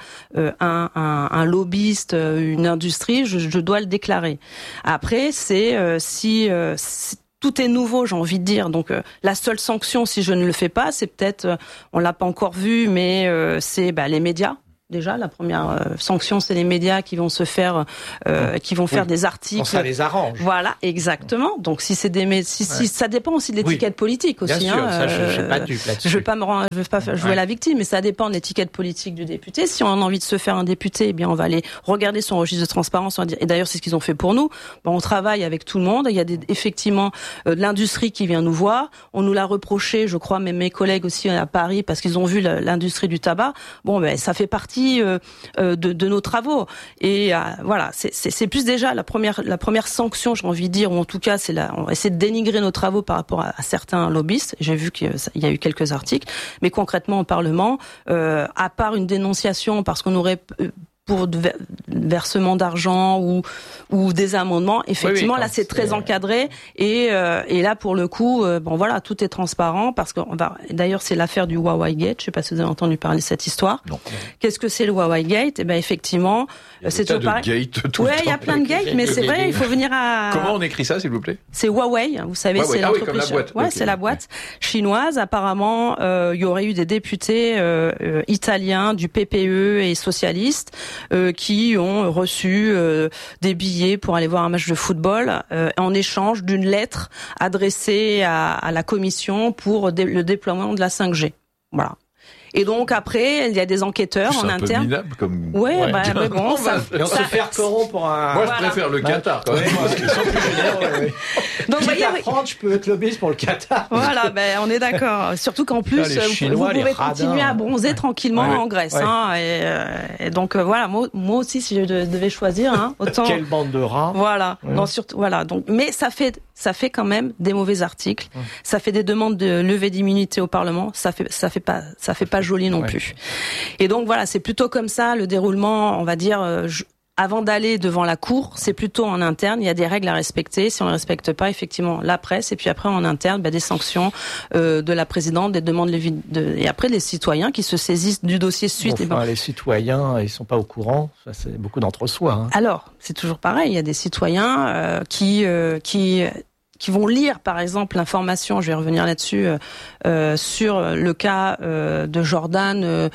un lobbyiste, une industrie, je dois le déclarer. Après, c'est tout est nouveau, j'ai envie de dire. Donc la seule sanction, si je ne le fais pas, c'est peut-être, on l'a pas encore vu, mais c'est les médias. Déjà, la première sanction, c'est les médias qui vont faire des articles. Quand ça les arrange. Voilà, exactement. Donc, si c'est si ça dépend aussi de l'étiquette politique aussi. Bien sûr, ça, je pas dupe là-dessus. Je veux pas jouer la victime, mais ça dépend de l'étiquette politique du député. Si on a envie de se faire un député, eh bien, on va aller regarder son registre de transparence. Et d'ailleurs, c'est ce qu'ils ont fait pour nous. Bon, on travaille avec tout le monde. Il y a effectivement de l'industrie qui vient nous voir. On nous l'a reproché, je crois, même mes collègues aussi à Paris, parce qu'ils ont vu l'industrie du tabac. Bon, ça fait partie de nos travaux, et voilà, c'est plus déjà la première sanction, j'ai envie de dire, ou en tout cas on va essayer de dénigrer nos travaux par rapport à certains lobbyistes. J'ai vu qu'il y a eu quelques articles, mais concrètement au Parlement, à part une dénonciation parce qu'on aurait pour versement d'argent ou des amendements, effectivement, là c'est très encadré, et là pour le coup, voilà, tout est transparent, parce que d'ailleurs c'est l'affaire du Huawei Gate. Je sais pas si vous avez entendu parler de cette histoire. Non. Qu'est-ce que c'est le Huawei Gate? Eh ben effectivement, c'est toujours pareil. Il y a plein de gates, mais c'est vrai, il faut venir à. Comment on écrit ça, s'il vous plaît? C'est Huawei, vous savez, c'est l'entreprise. Comme la boîte. Ouais, c'est la boîte chinoise. Apparemment, il y aurait eu des députés italiens du PPE et socialistes qui ont reçu des billets pour aller voir un match de football en échange d'une lettre adressée à la commission pour le déploiement de la 5G. Voilà. Et donc après, il y a des enquêteurs en interne. C'est un peu minable comme. Ouais. Mais bon, on se fait corrompre pour un. Moi, je préfère le Qatar quand même, parce qu'ils sont plus généreux. Donc, voyez, je peux être lobbyiste pour le Qatar. Voilà, on est d'accord. Surtout qu'en plus, vous pouvez continuer à bronzer tranquillement en Grèce. Ouais. Hein, et donc voilà, moi aussi, si je devais choisir, autant. Quelle bande de rats. Voilà. Ouais. Non, surtout, voilà. Donc, mais ça fait quand même des mauvais articles. Ça fait des demandes de levée d'immunité au Parlement. Ça fait pas joli non plus. Et donc voilà, c'est plutôt comme ça le déroulement, on va dire. Avant d'aller devant la cour, c'est plutôt en interne. Il y a des règles à respecter. Si on ne respecte pas, effectivement, la presse. Et puis après, en interne, des sanctions de la présidente, des demandes et après les citoyens qui se saisissent du dossier suite. Les citoyens, ils sont pas au courant. Ça, c'est beaucoup d'entre-soi. Hein. Alors, c'est toujours pareil. Il y a des citoyens qui vont lire, par exemple, l'information, je vais revenir là-dessus, sur le cas de Jordan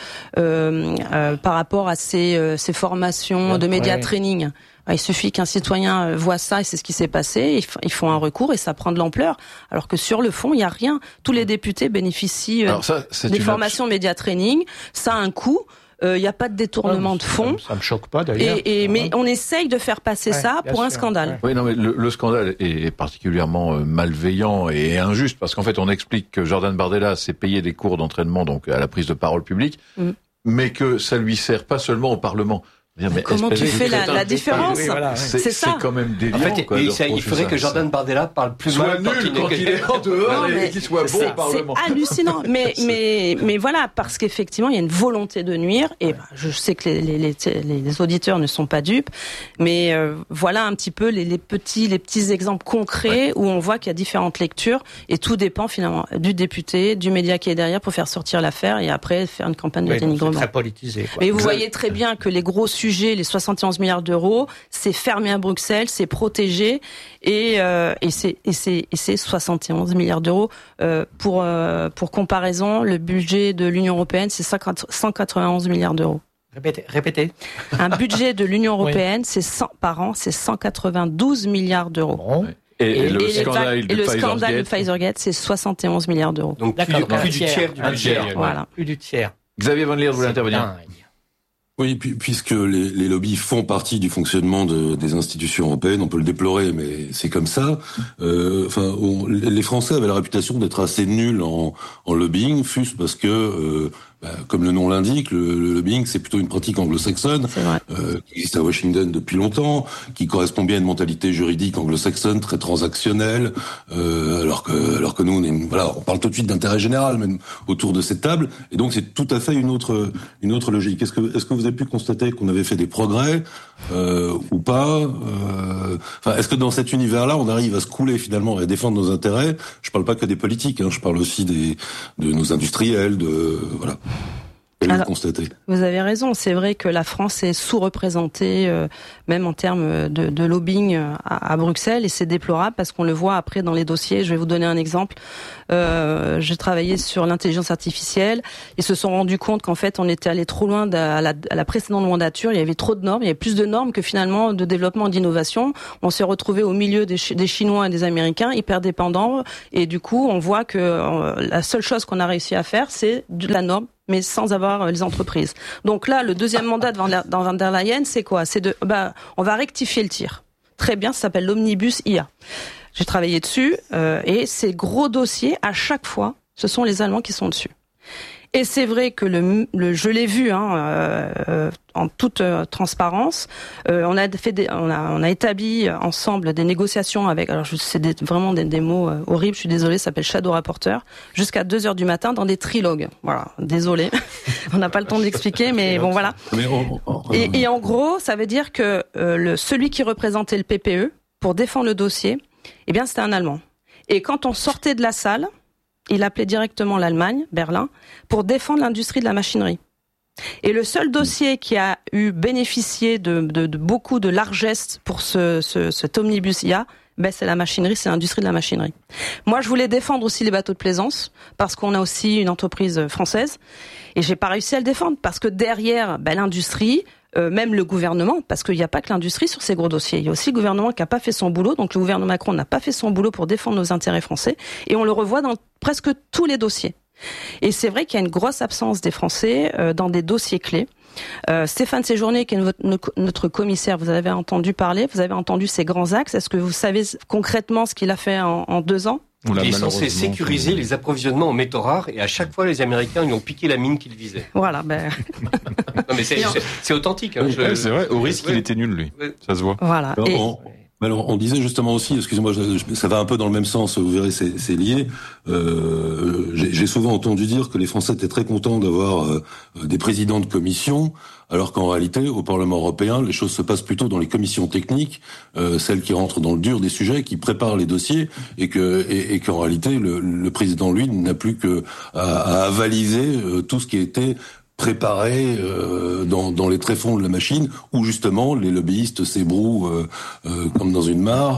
par rapport à ces formations de média training. Il suffit qu'un citoyen voit ça, et c'est ce qui s'est passé, ils font un recours et ça prend de l'ampleur, alors que sur le fond, il n'y a rien. Tous les députés bénéficient des formations média training, ça a un coût. Il n'y a pas de détournement de fonds. Ça me choque pas d'ailleurs. Mais on essaye de faire passer ça pour un scandale. Oui, non, mais le scandale est particulièrement malveillant et injuste, parce qu'en fait, on explique que Jordan Bardella s'est payé des cours d'entraînement donc à la prise de parole publique, mais que ça lui sert pas seulement au Parlement. Mais comment tu fais la différence? C'est ça. C'est quand même déliant. En fait, il faudrait que Jordan Bardella parle plus soit nul quand il est en dehors et qu'il soit bon au Parlement. C'est hallucinant. mais voilà, parce qu'effectivement, il y a une volonté de nuire. Et je sais que les auditeurs ne sont pas dupes, mais voilà un petit peu les petits exemples concrets où on voit qu'il y a différentes lectures, et tout dépend finalement du député, du média qui est derrière pour faire sortir l'affaire et après faire une campagne de dénigrement. C'est très politisé. Mais vous voyez très bien que les gros sujets, les 71 milliards d'euros, c'est fermé à Bruxelles, c'est protégé, et c'est 71 milliards d'euros. Pour comparaison, le budget de l'Union européenne, c'est 191 milliards d'euros. Répétez. Un budget de l'Union européenne, par an, c'est 192 milliards d'euros. Bon. Et le scandale de Pfizergate, c'est 71 milliards d'euros. Donc plus du tiers du budget. Voilà. Plus du tiers. Xavier Van Lier, vous voulez intervenir? Oui, puisque les lobbies font partie du fonctionnement des institutions européennes, on peut le déplorer, mais c'est comme ça. Les Français avaient la réputation d'être assez nuls en lobbying, fût-ce parce que, comme le nom l'indique, le lobbying c'est plutôt une pratique anglo-saxonne qui existe à Washington depuis longtemps, qui correspond bien à une mentalité juridique anglo-saxonne très transactionnelle, alors que nous on parle tout de suite d'intérêt général même autour de cette table, et donc c'est tout à fait une autre logique. Est-ce que vous avez pu constater qu'on avait fait des progrès ou pas est-ce que dans cet univers-là, on arrive à se couler finalement et à défendre nos intérêts? Je parle pas que des politiques, je parle aussi de nos industriels, voilà. Alors, vous avez raison, c'est vrai que la France est sous-représentée, même en termes de lobbying à Bruxelles, et c'est déplorable parce qu'on le voit après dans les dossiers. Je vais vous donner un exemple. J'ai travaillé sur l'intelligence artificielle. Ils se sont rendus compte qu'en fait, on était allé trop loin à la précédente mandature. Il y avait trop de normes, il y avait plus de normes que finalement de développement d'innovation. On s'est retrouvé au milieu des Chinois et des Américains, hyper dépendants, et du coup, on voit que la seule chose qu'on a réussi à faire, c'est de la norme, mais sans avoir les entreprises. Donc là, le deuxième mandat dans Van der Leyen, c'est quoi? C'est on va rectifier le tir. Très bien, ça s'appelle l'omnibus IA. J'ai travaillé dessus, et ces gros dossiers, à chaque fois, ce sont les Allemands qui sont dessus. Et c'est vrai que je l'ai vu en toute transparence. On a établi ensemble des négociations avec. Alors c'est vraiment des mots horribles. Je suis désolée. Ça s'appelle shadow rapporteur. Jusqu'à 2h du matin dans des trilogues. Voilà. Désolée. On n'a pas le temps d'expliquer, mais bon voilà. Et en gros, ça veut dire que celui qui représentait le PPE pour défendre le dossier, eh bien c'était un Allemand. Et quand on sortait de la salle, il appelait directement l'Allemagne, Berlin, pour défendre l'industrie de la machinerie. Et le seul dossier qui a bénéficié de beaucoup de largesse pour cet omnibus IA, c'est la machinerie, c'est l'industrie de la machinerie. Moi, je voulais défendre aussi les bateaux de plaisance, parce qu'on a aussi une entreprise française, et j'ai pas réussi à le défendre, parce que derrière, l'industrie, même le gouvernement, parce qu'il n'y a pas que l'industrie sur ces gros dossiers. Il y a aussi le gouvernement qui n'a pas fait son boulot. Donc le gouvernement Macron n'a pas fait son boulot pour défendre nos intérêts français. Et on le revoit dans presque tous les dossiers. Et c'est vrai qu'il y a une grosse absence des Français dans des dossiers clés. Stéphane Séjourné, qui est notre commissaire, vous avez entendu parler, vous avez entendu ses grands axes. Est-ce que vous savez concrètement ce qu'il a fait en 2 ans? Il est censé sécuriser les approvisionnements en métaux rares, et à chaque fois, les Américains lui ont piqué la mine qu'il visait. Voilà, Non, mais c'est authentique. C'est vrai, au risque, il était nul, lui. Ça se voit. Voilà. Alors, on disait justement aussi, excusez-moi, ça va un peu dans le même sens, vous verrez, c'est lié. J'ai souvent entendu dire que les Français étaient très contents d'avoir des présidents de commission, alors qu'en réalité, au Parlement européen, les choses se passent plutôt dans les commissions techniques, celles qui rentrent dans le dur des sujets, qui préparent les dossiers, et qu'en réalité, le président, lui, n'a plus à avaliser tout ce qui a été préparé dans les tréfonds de la machine, où justement les lobbyistes s'ébrouent comme dans une mare,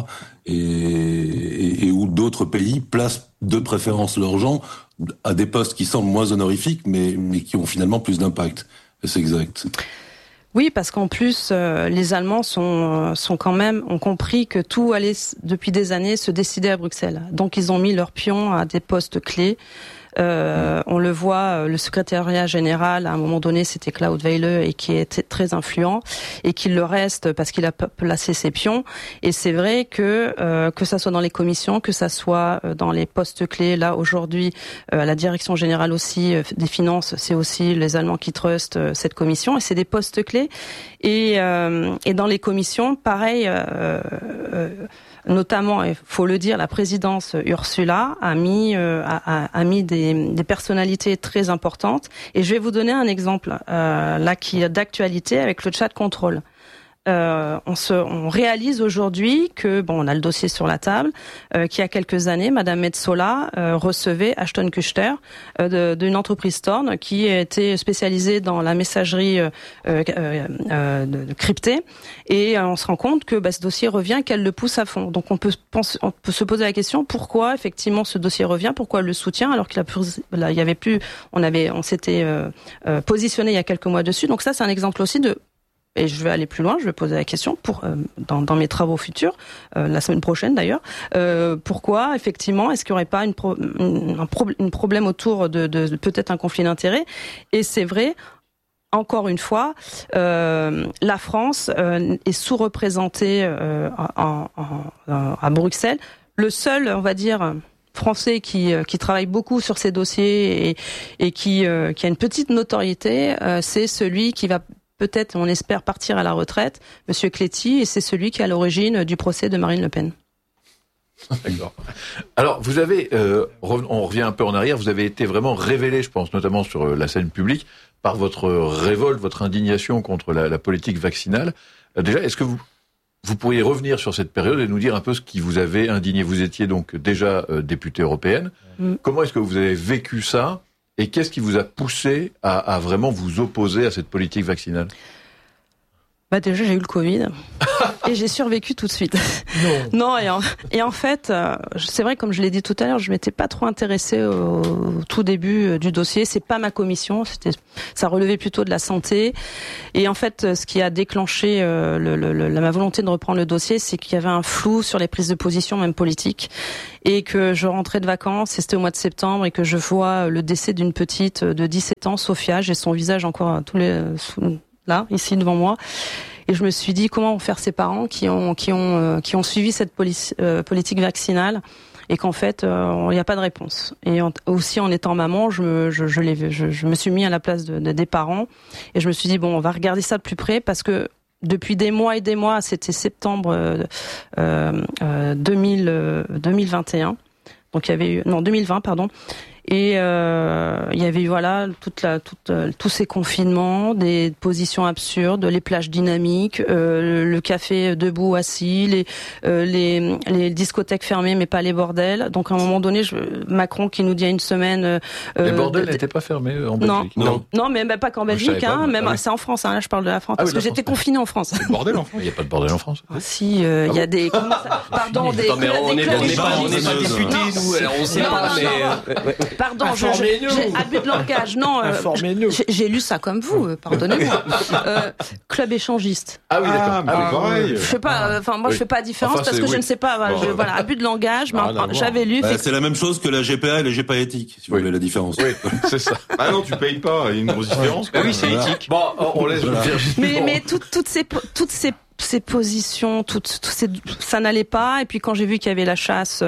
et où d'autres pays placent de préférence leurs gens à des postes qui semblent moins honorifiques, mais qui ont finalement plus d'impact. C'est exact. Oui, parce qu'en plus, les Allemands sont quand même, ont compris que tout allait, depuis des années, se décider à Bruxelles. Donc ils ont mis leurs pions à des postes clés. On le voit, le secrétariat général, à un moment donné, c'était Klaus Weile, et qui était très influent, et qu'il le reste parce qu'il a placé ses pions. Et c'est vrai que ça soit dans les commissions, que ça soit dans les postes clés, là, aujourd'hui, à la direction générale aussi des finances, c'est aussi les Allemands qui trustent cette commission, et c'est des postes clés. Et dans les commissions, pareil, notamment, il faut le dire, la présidence Ursula a mis des personnalités très importantes. Et je vais vous donner un exemple là qui est d'actualité avec le chat contrôle. On réalise aujourd'hui que, on a le dossier sur la table, qu'il y a quelques années, Madame Metsola recevait Ashton Kutcher d'une entreprise Thorn qui était spécialisée dans la messagerie cryptée, et on se rend compte que ce dossier revient, qu'elle le pousse à fond. Donc on peut se poser la question, pourquoi effectivement ce dossier revient, pourquoi elle le soutient alors qu'il y avait plus, on s'était positionné il y a quelques mois dessus. Donc ça, c'est un exemple aussi et je vais aller plus loin, je vais poser la question dans mes travaux futurs, la semaine prochaine d'ailleurs, pourquoi effectivement est-ce qu'il n'y aurait pas un problème autour de peut-être un conflit d'intérêts. Et c'est vrai, encore une fois, la France est sous-représentée à Bruxelles. Le seul, on va dire, Français qui travaille beaucoup sur ces dossiers et qui a une petite notoriété, c'est celui qui va peut-être, on espère, partir à la retraite, Monsieur Cléty, et c'est celui qui est à l'origine du procès de Marine Le Pen. D'accord. Alors, vous avez, on revient un peu en arrière, vous avez été vraiment révélé, je pense, notamment sur la scène publique, par votre révolte, votre indignation contre la politique vaccinale. Déjà, est-ce que vous pourriez revenir sur cette période et nous dire un peu ce qui vous avait indigné? Vous étiez donc déjà députée européenne. Comment est-ce que vous avez vécu ça et qu'est-ce qui vous a poussé à vraiment vous opposer à cette politique vaccinale? Déjà, j'ai eu le Covid et j'ai survécu tout de suite. Non, et en fait, c'est vrai, comme je l'ai dit tout à l'heure, je m'étais pas trop intéressée au tout début du dossier. C'est pas ma commission, ça relevait plutôt de la santé. Et en fait, ce qui a déclenché ma volonté de reprendre le dossier, c'est qu'il y avait un flou sur les prises de position, même politiques, et que je rentrais de vacances, et c'était au mois de septembre, et que je vois le décès d'une petite de 17 ans, Sophia. J'ai son visage encore là, ici devant moi, et je me suis dit comment vont faire ces parents qui ont suivi cette politique vaccinale et qu'en fait il n'y a pas de réponse. Et aussi en étant maman, je me suis mis à la place des parents et je me suis dit on va regarder ça de plus près parce que depuis des mois et des mois, c'était septembre 2021, donc il y avait eu 2020 pardon. Et il y avait eu tous ces confinements, des positions absurdes, les plages dynamiques, le café debout assis, les discothèques fermées mais pas les bordels. Donc à un moment donné, Macron qui nous dit il y a une semaine, les bordels n'étaient pas fermés en Belgique. Non, mais pas qu'en Belgique, c'est en France. C'est en France. Là, je parle de la France parce que j'étais confinée en France. Il y a bordel en France. Il n'y a pas de bordel en France. Si, il y a des. Pardon, des. Non, mais on n'est pas députés, nous. Alors on sait pas. Pardon, j'ai abus de langage. Non, j'ai lu ça comme vous, pardonnez-moi. Club échangiste. Ah oui, d'accord. Je sais pas, moi je fais pas la différence parce que je ne sais pas, abus de langage, mais j'avais lu. C'est la même chose que la GPA et les GPA éthiques, si vous voulez la différence. Oui, c'est ça. Ah non, tu payes pas, il y a une grosse différence. Oui, c'est éthique. Bon, on laisse Virginie. Mais toutes ces positions, ça n'allait pas. Et puis quand j'ai vu qu'il y avait la chasse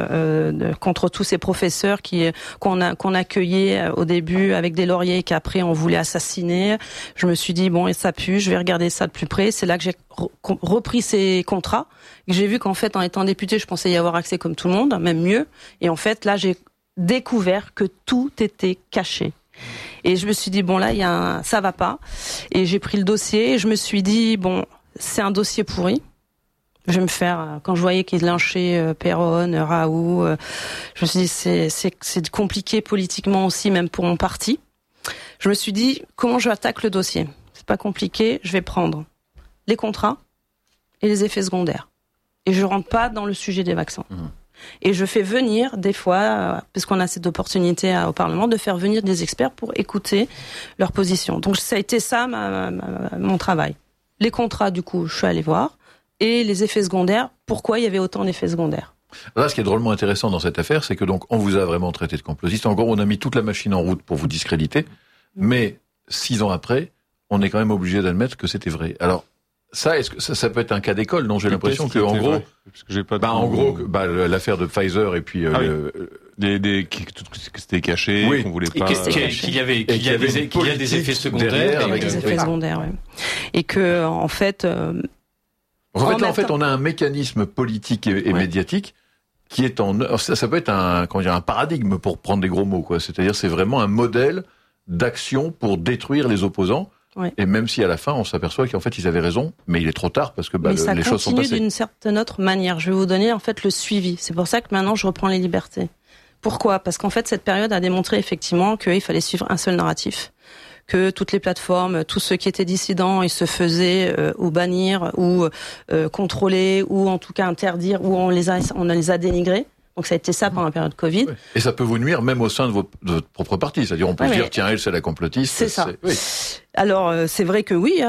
contre tous ces professeurs qu'on accueillait au début avec des lauriers qu'après on voulait assassiner, je me suis dit et ça pue, je vais regarder ça de plus près. C'est là que j'ai repris ces contrats. J'ai vu qu'en fait, en étant députée, je pensais y avoir accès comme tout le monde, même mieux. Et en fait, là, j'ai découvert que tout était caché. Et je me suis dit ça va pas. Et j'ai pris le dossier et je me suis dit c'est un dossier pourri. Je vais me faire, quand je voyais qu'ils lynchaient Péronne, Raoult, je me suis dit c'est compliqué politiquement aussi, même pour mon parti. Je me suis dit comment je attaque le dossier. C'est pas compliqué, je vais prendre les contrats et les effets secondaires. Et je rentre pas dans le sujet des vaccins. Et je fais venir des fois, parce qu'on a cette opportunité au Parlement, de faire venir des experts pour écouter leur position. Donc ça a été ça mon travail. Les contrats, du coup, je suis allée voir. Et les effets secondaires, pourquoi il y avait autant d'effets secondaires? Là, ce qui est drôlement intéressant dans cette affaire, c'est que donc on vous a vraiment traité de complotiste. En gros, on a mis toute la machine en route pour vous discréditer. Mais 6 ans après, on est quand même obligé d'admettre que c'était vrai. Alors, ça, est-ce que ça peut être un cas d'école? Non, j'ai l'impression que en gros, parce que j'ai pas l'affaire de Pfizer et puis que c'était caché, qu'on voulait pas, qu'il y a des effets secondaires, des effets secondaires, oui. Et que en fait, en fait, on a un mécanisme politique et médiatique qui est ça peut être un paradigme pour prendre des gros mots, quoi. C'est-à-dire, c'est vraiment un modèle d'action pour détruire les opposants. Oui. Et même si à la fin on s'aperçoit qu'en fait ils avaient raison, mais il est trop tard parce que les choses sont passées. Mais ça continue d'une certaine autre manière. Je vais vous donner en fait le suivi. C'est pour ça que maintenant je reprends les libertés. Pourquoi? Parce qu'en fait cette période a démontré effectivement qu'il fallait suivre un seul narratif, que toutes les plateformes, tous ceux qui étaient dissidents, ils se faisaient ou bannir ou contrôler ou en tout cas interdire ou on les a dénigrés. Donc ça a été ça pendant la période Covid. Oui. Et ça peut vous nuire même au sein de votre propre parti. C'est-à-dire on peut se dire tiens, elle c'est la complotiste. C'est ça. Oui. Alors c'est vrai que oui,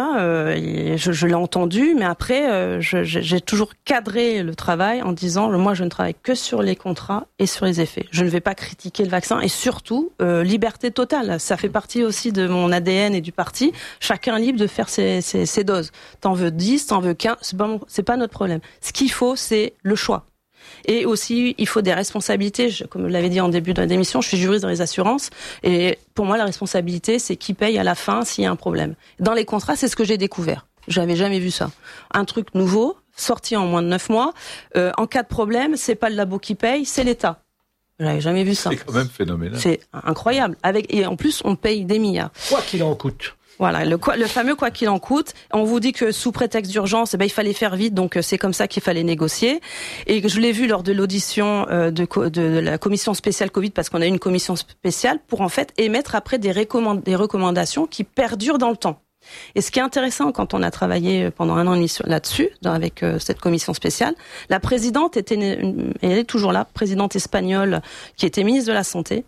je l'ai entendu, mais après j'ai toujours cadré le travail en disant moi je ne travaille que sur les contrats et sur les effets. Je ne vais pas critiquer le vaccin et surtout liberté totale. Ça fait partie aussi de mon ADN et du parti. Chacun est libre de faire ses doses. T'en veux 10, t'en veux 15, c'est pas notre problème. Ce qu'il faut, c'est le choix. Et aussi, il faut des responsabilités. Comme je l'avais dit en début de l'émission, je suis juriste dans les assurances. Et pour moi, la responsabilité, c'est qui paye à la fin s'il y a un problème. Dans les contrats, c'est ce que j'ai découvert. J'avais jamais vu ça. Un truc nouveau, sorti en moins de 9 mois. En cas de problème, c'est pas le labo qui paye, c'est l'État. J'avais jamais vu ça. C'est quand même phénoménal. C'est incroyable. Et en plus, on paye des milliards. Quoi qu'il en coûte. Voilà, le fameux quoi qu'il en coûte. On vous dit que sous prétexte d'urgence, il fallait faire vite, donc c'est comme ça qu'il fallait négocier. Et je l'ai vu lors de l'audition de la commission spéciale Covid, parce qu'on a une commission spéciale pour en fait émettre après des recommandations qui perdurent dans le temps. Et ce qui est intéressant quand on a travaillé pendant 1 an et demi là-dessus, avec cette commission spéciale, la présidente elle est toujours là, présidente espagnole qui était ministre de la Santé.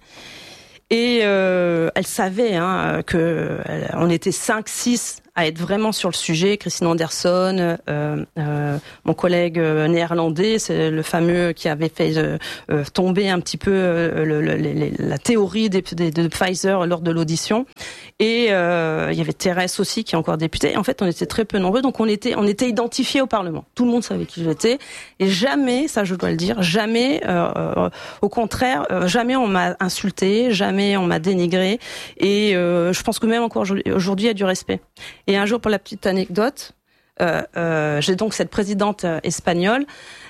Et elle savait que on était 5-6 à être vraiment sur le sujet. Christine Anderson, mon collègue néerlandais, c'est le fameux qui avait fait tomber un petit peu la théorie de Pfizer lors de l'audition. Et il y avait Thérèse aussi qui est encore députée. Et en fait, on était très peu nombreux, donc on était identifiés au Parlement. Tout le monde savait qui j'étais. Et jamais, ça je dois le dire, jamais, au contraire, jamais on m'a insulté, jamais on m'a dénigré. Et je pense que même encore aujourd'hui, il y a du respect. Et un jour, pour la petite anecdote, j'ai donc cette présidente espagnole.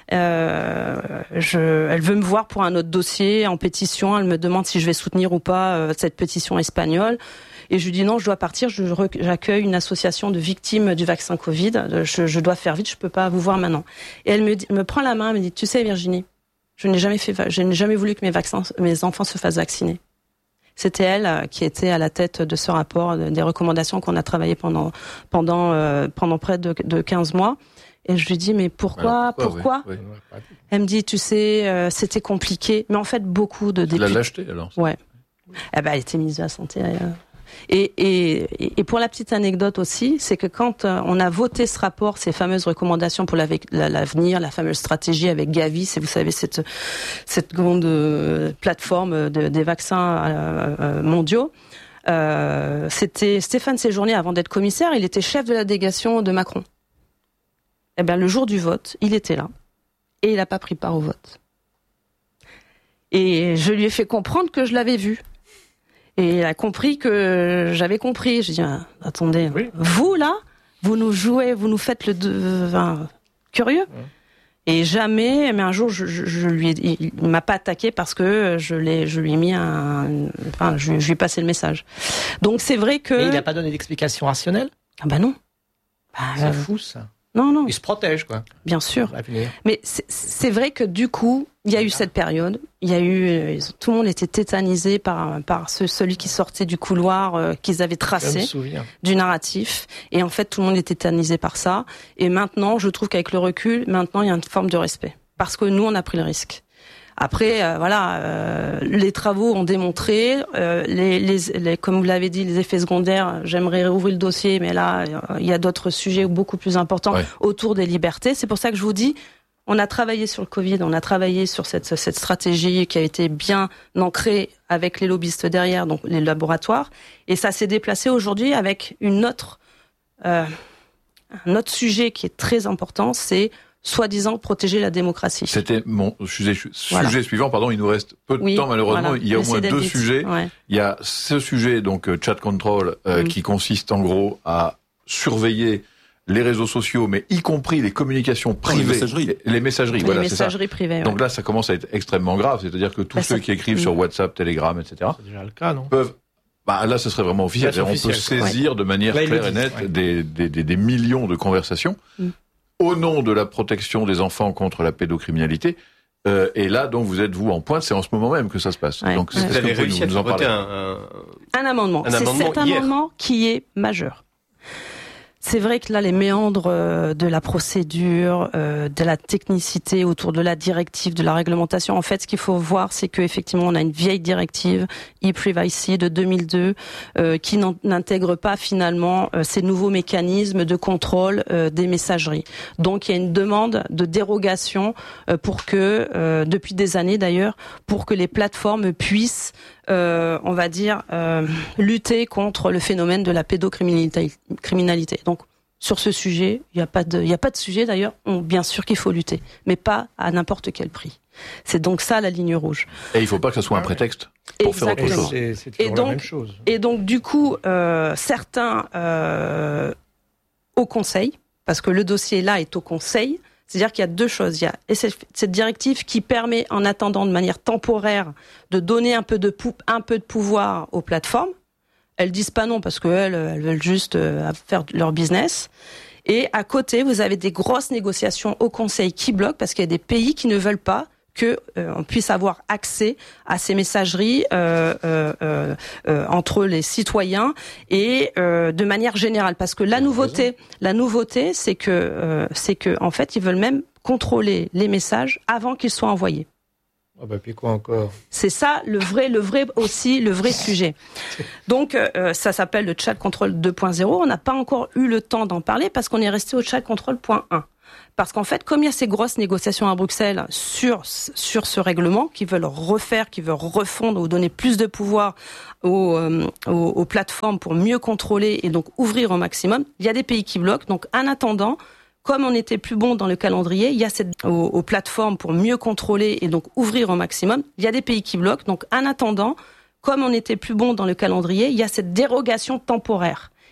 Elle veut me voir pour un autre dossier en pétition. Elle me demande si je vais soutenir ou pas cette pétition espagnole. Et je lui dis non, je dois partir. J'accueille une association de victimes du vaccin Covid. Je dois faire vite. Je peux pas vous voir maintenant. Et elle me prend la main. Elle me dit tu sais Virginie, je n'ai jamais voulu que mes enfants se fassent vacciner. C'était elle qui était à la tête de ce rapport, des recommandations qu'on a travaillé pendant près de 15 mois. Et je lui dis, mais pourquoi oui. Elle me dit, tu sais, c'était compliqué. Mais en fait, beaucoup de députés... Tu l'as acheté, alors? Ouais. Elle était ministre de la Santé. Et pour la petite anecdote aussi, c'est que quand on a voté ce rapport, ces fameuses recommandations pour l'avenir, la fameuse stratégie avec Gavi, c'est, vous savez, cette grande plateforme des vaccins mondiaux, c'était Stéphane Séjourné, avant d'être commissaire, il était chef de la délégation de Macron. Eh bien, le jour du vote, il était là et il n'a pas pris part au vote. Et je lui ai fait comprendre que je l'avais vu. Et il a compris que j'avais compris. J'ai dit, attendez, oui. Vous là, vous nous jouez, vous nous faites curieux. Oui. Et jamais, mais un jour, il m'a pas attaqué parce que je lui ai mis je lui ai passé le message. Donc c'est vrai que... Et il n'a pas donné d'explication rationnelle? Ah ben non. C'est fou ça. Non. Il se protège, quoi. Bien sûr. Mais c'est vrai que du coup, il y a eu cette période. Il y a eu, tout le monde était tétanisé par celui qui sortait du couloir qu'ils avaient tracé du narratif. Et en fait, tout le monde était tétanisé par ça. Et maintenant, je trouve qu'avec le recul, maintenant, il y a une forme de respect. Parce que nous, on a pris le risque. Après, les travaux ont démontré, comme vous l'avez dit, les effets secondaires. J'aimerais rouvrir le dossier, mais là, il y a d'autres sujets beaucoup plus importants autour des libertés. C'est pour ça que je vous dis, on a travaillé sur le Covid, on a travaillé sur cette stratégie qui a été bien ancrée avec les lobbyistes derrière, donc les laboratoires, et ça s'est déplacé aujourd'hui avec un autre sujet qui est très important, c'est soi-disant protéger la démocratie. C'était mon sujet suivant, pardon, il nous reste peu de temps malheureusement, il y a au moins 2 sujets. Ouais. Il y a ce sujet, donc chat control, qui consiste en gros à surveiller les réseaux sociaux, mais y compris les communications privées, les messageries, voilà, c'est ça. Privées, donc là, ça commence à être extrêmement grave, c'est-à-dire que tous ceux qui écrivent sur WhatsApp, Telegram, etc. C'est déjà le cas, non? Peuvent... là, ce serait vraiment officiel. On peut saisir de manière claire et nette des millions de conversations. Au nom de la protection des enfants contre la pédocriminalité, et là, donc, vous êtes en pointe, c'est en ce moment même que ça se passe. Donc, vous avez réussi à voter un amendement. C'est cet amendement qui est majeur. C'est vrai que là, les méandres de la procédure, de la technicité autour de la directive, de la réglementation, en fait, ce qu'il faut voir, c'est qu'effectivement, on a une vieille directive e-privacy de 2002 qui n'intègre pas finalement ces nouveaux mécanismes de contrôle des messageries. Donc, il y a une demande de dérogation pour que, depuis des années d'ailleurs, pour que les plateformes puissent on va dire, lutter contre le phénomène de la pédocriminalité. Donc, sur ce sujet, il n'y a pas de sujet d'ailleurs. Bien sûr qu'il faut lutter, mais pas à n'importe quel prix. C'est donc ça la ligne rouge. Et il ne faut pas que ce soit un prétexte pour faire autre chose. C'est toujours la même chose. Et donc, du coup, certains au Conseil, parce que le dossier là est au Conseil. C'est-à-dire qu'il y a deux choses. Il y a cette directive qui permet, en attendant de manière temporaire, de donner un peu de pouvoir aux plateformes. Elles disent pas non parce qu'elles veulent juste faire leur business. Et à côté, vous avez des grosses négociations au Conseil qui bloquent parce qu'il y a des pays qui ne veulent pas que on puisse avoir accès à ces messageries entre les citoyens et de manière générale, parce que la nouveauté, c'est que en fait, ils veulent même contrôler les messages avant qu'ils soient envoyés. Ah bah puis quoi encore ? C'est ça le vrai sujet. Donc ça s'appelle le chat control 2.0. On n'a pas encore eu le temps d'en parler parce qu'on est resté au chat control 1. Parce qu'en fait, comme il y a ces grosses négociations à Bruxelles sur ce règlement, qui veulent refondre ou donner plus de pouvoir aux plateformes pour mieux contrôler et donc ouvrir au maximum, il y a des pays qui bloquent. Donc, en attendant, comme on était plus bon dans le calendrier, il y a aux plateformes pour mieux contrôler et donc ouvrir au maximum, il y a des pays qui bloquent. Donc, en attendant, comme on était plus bon dans le calendrier, il y a cette dérogation temporaire.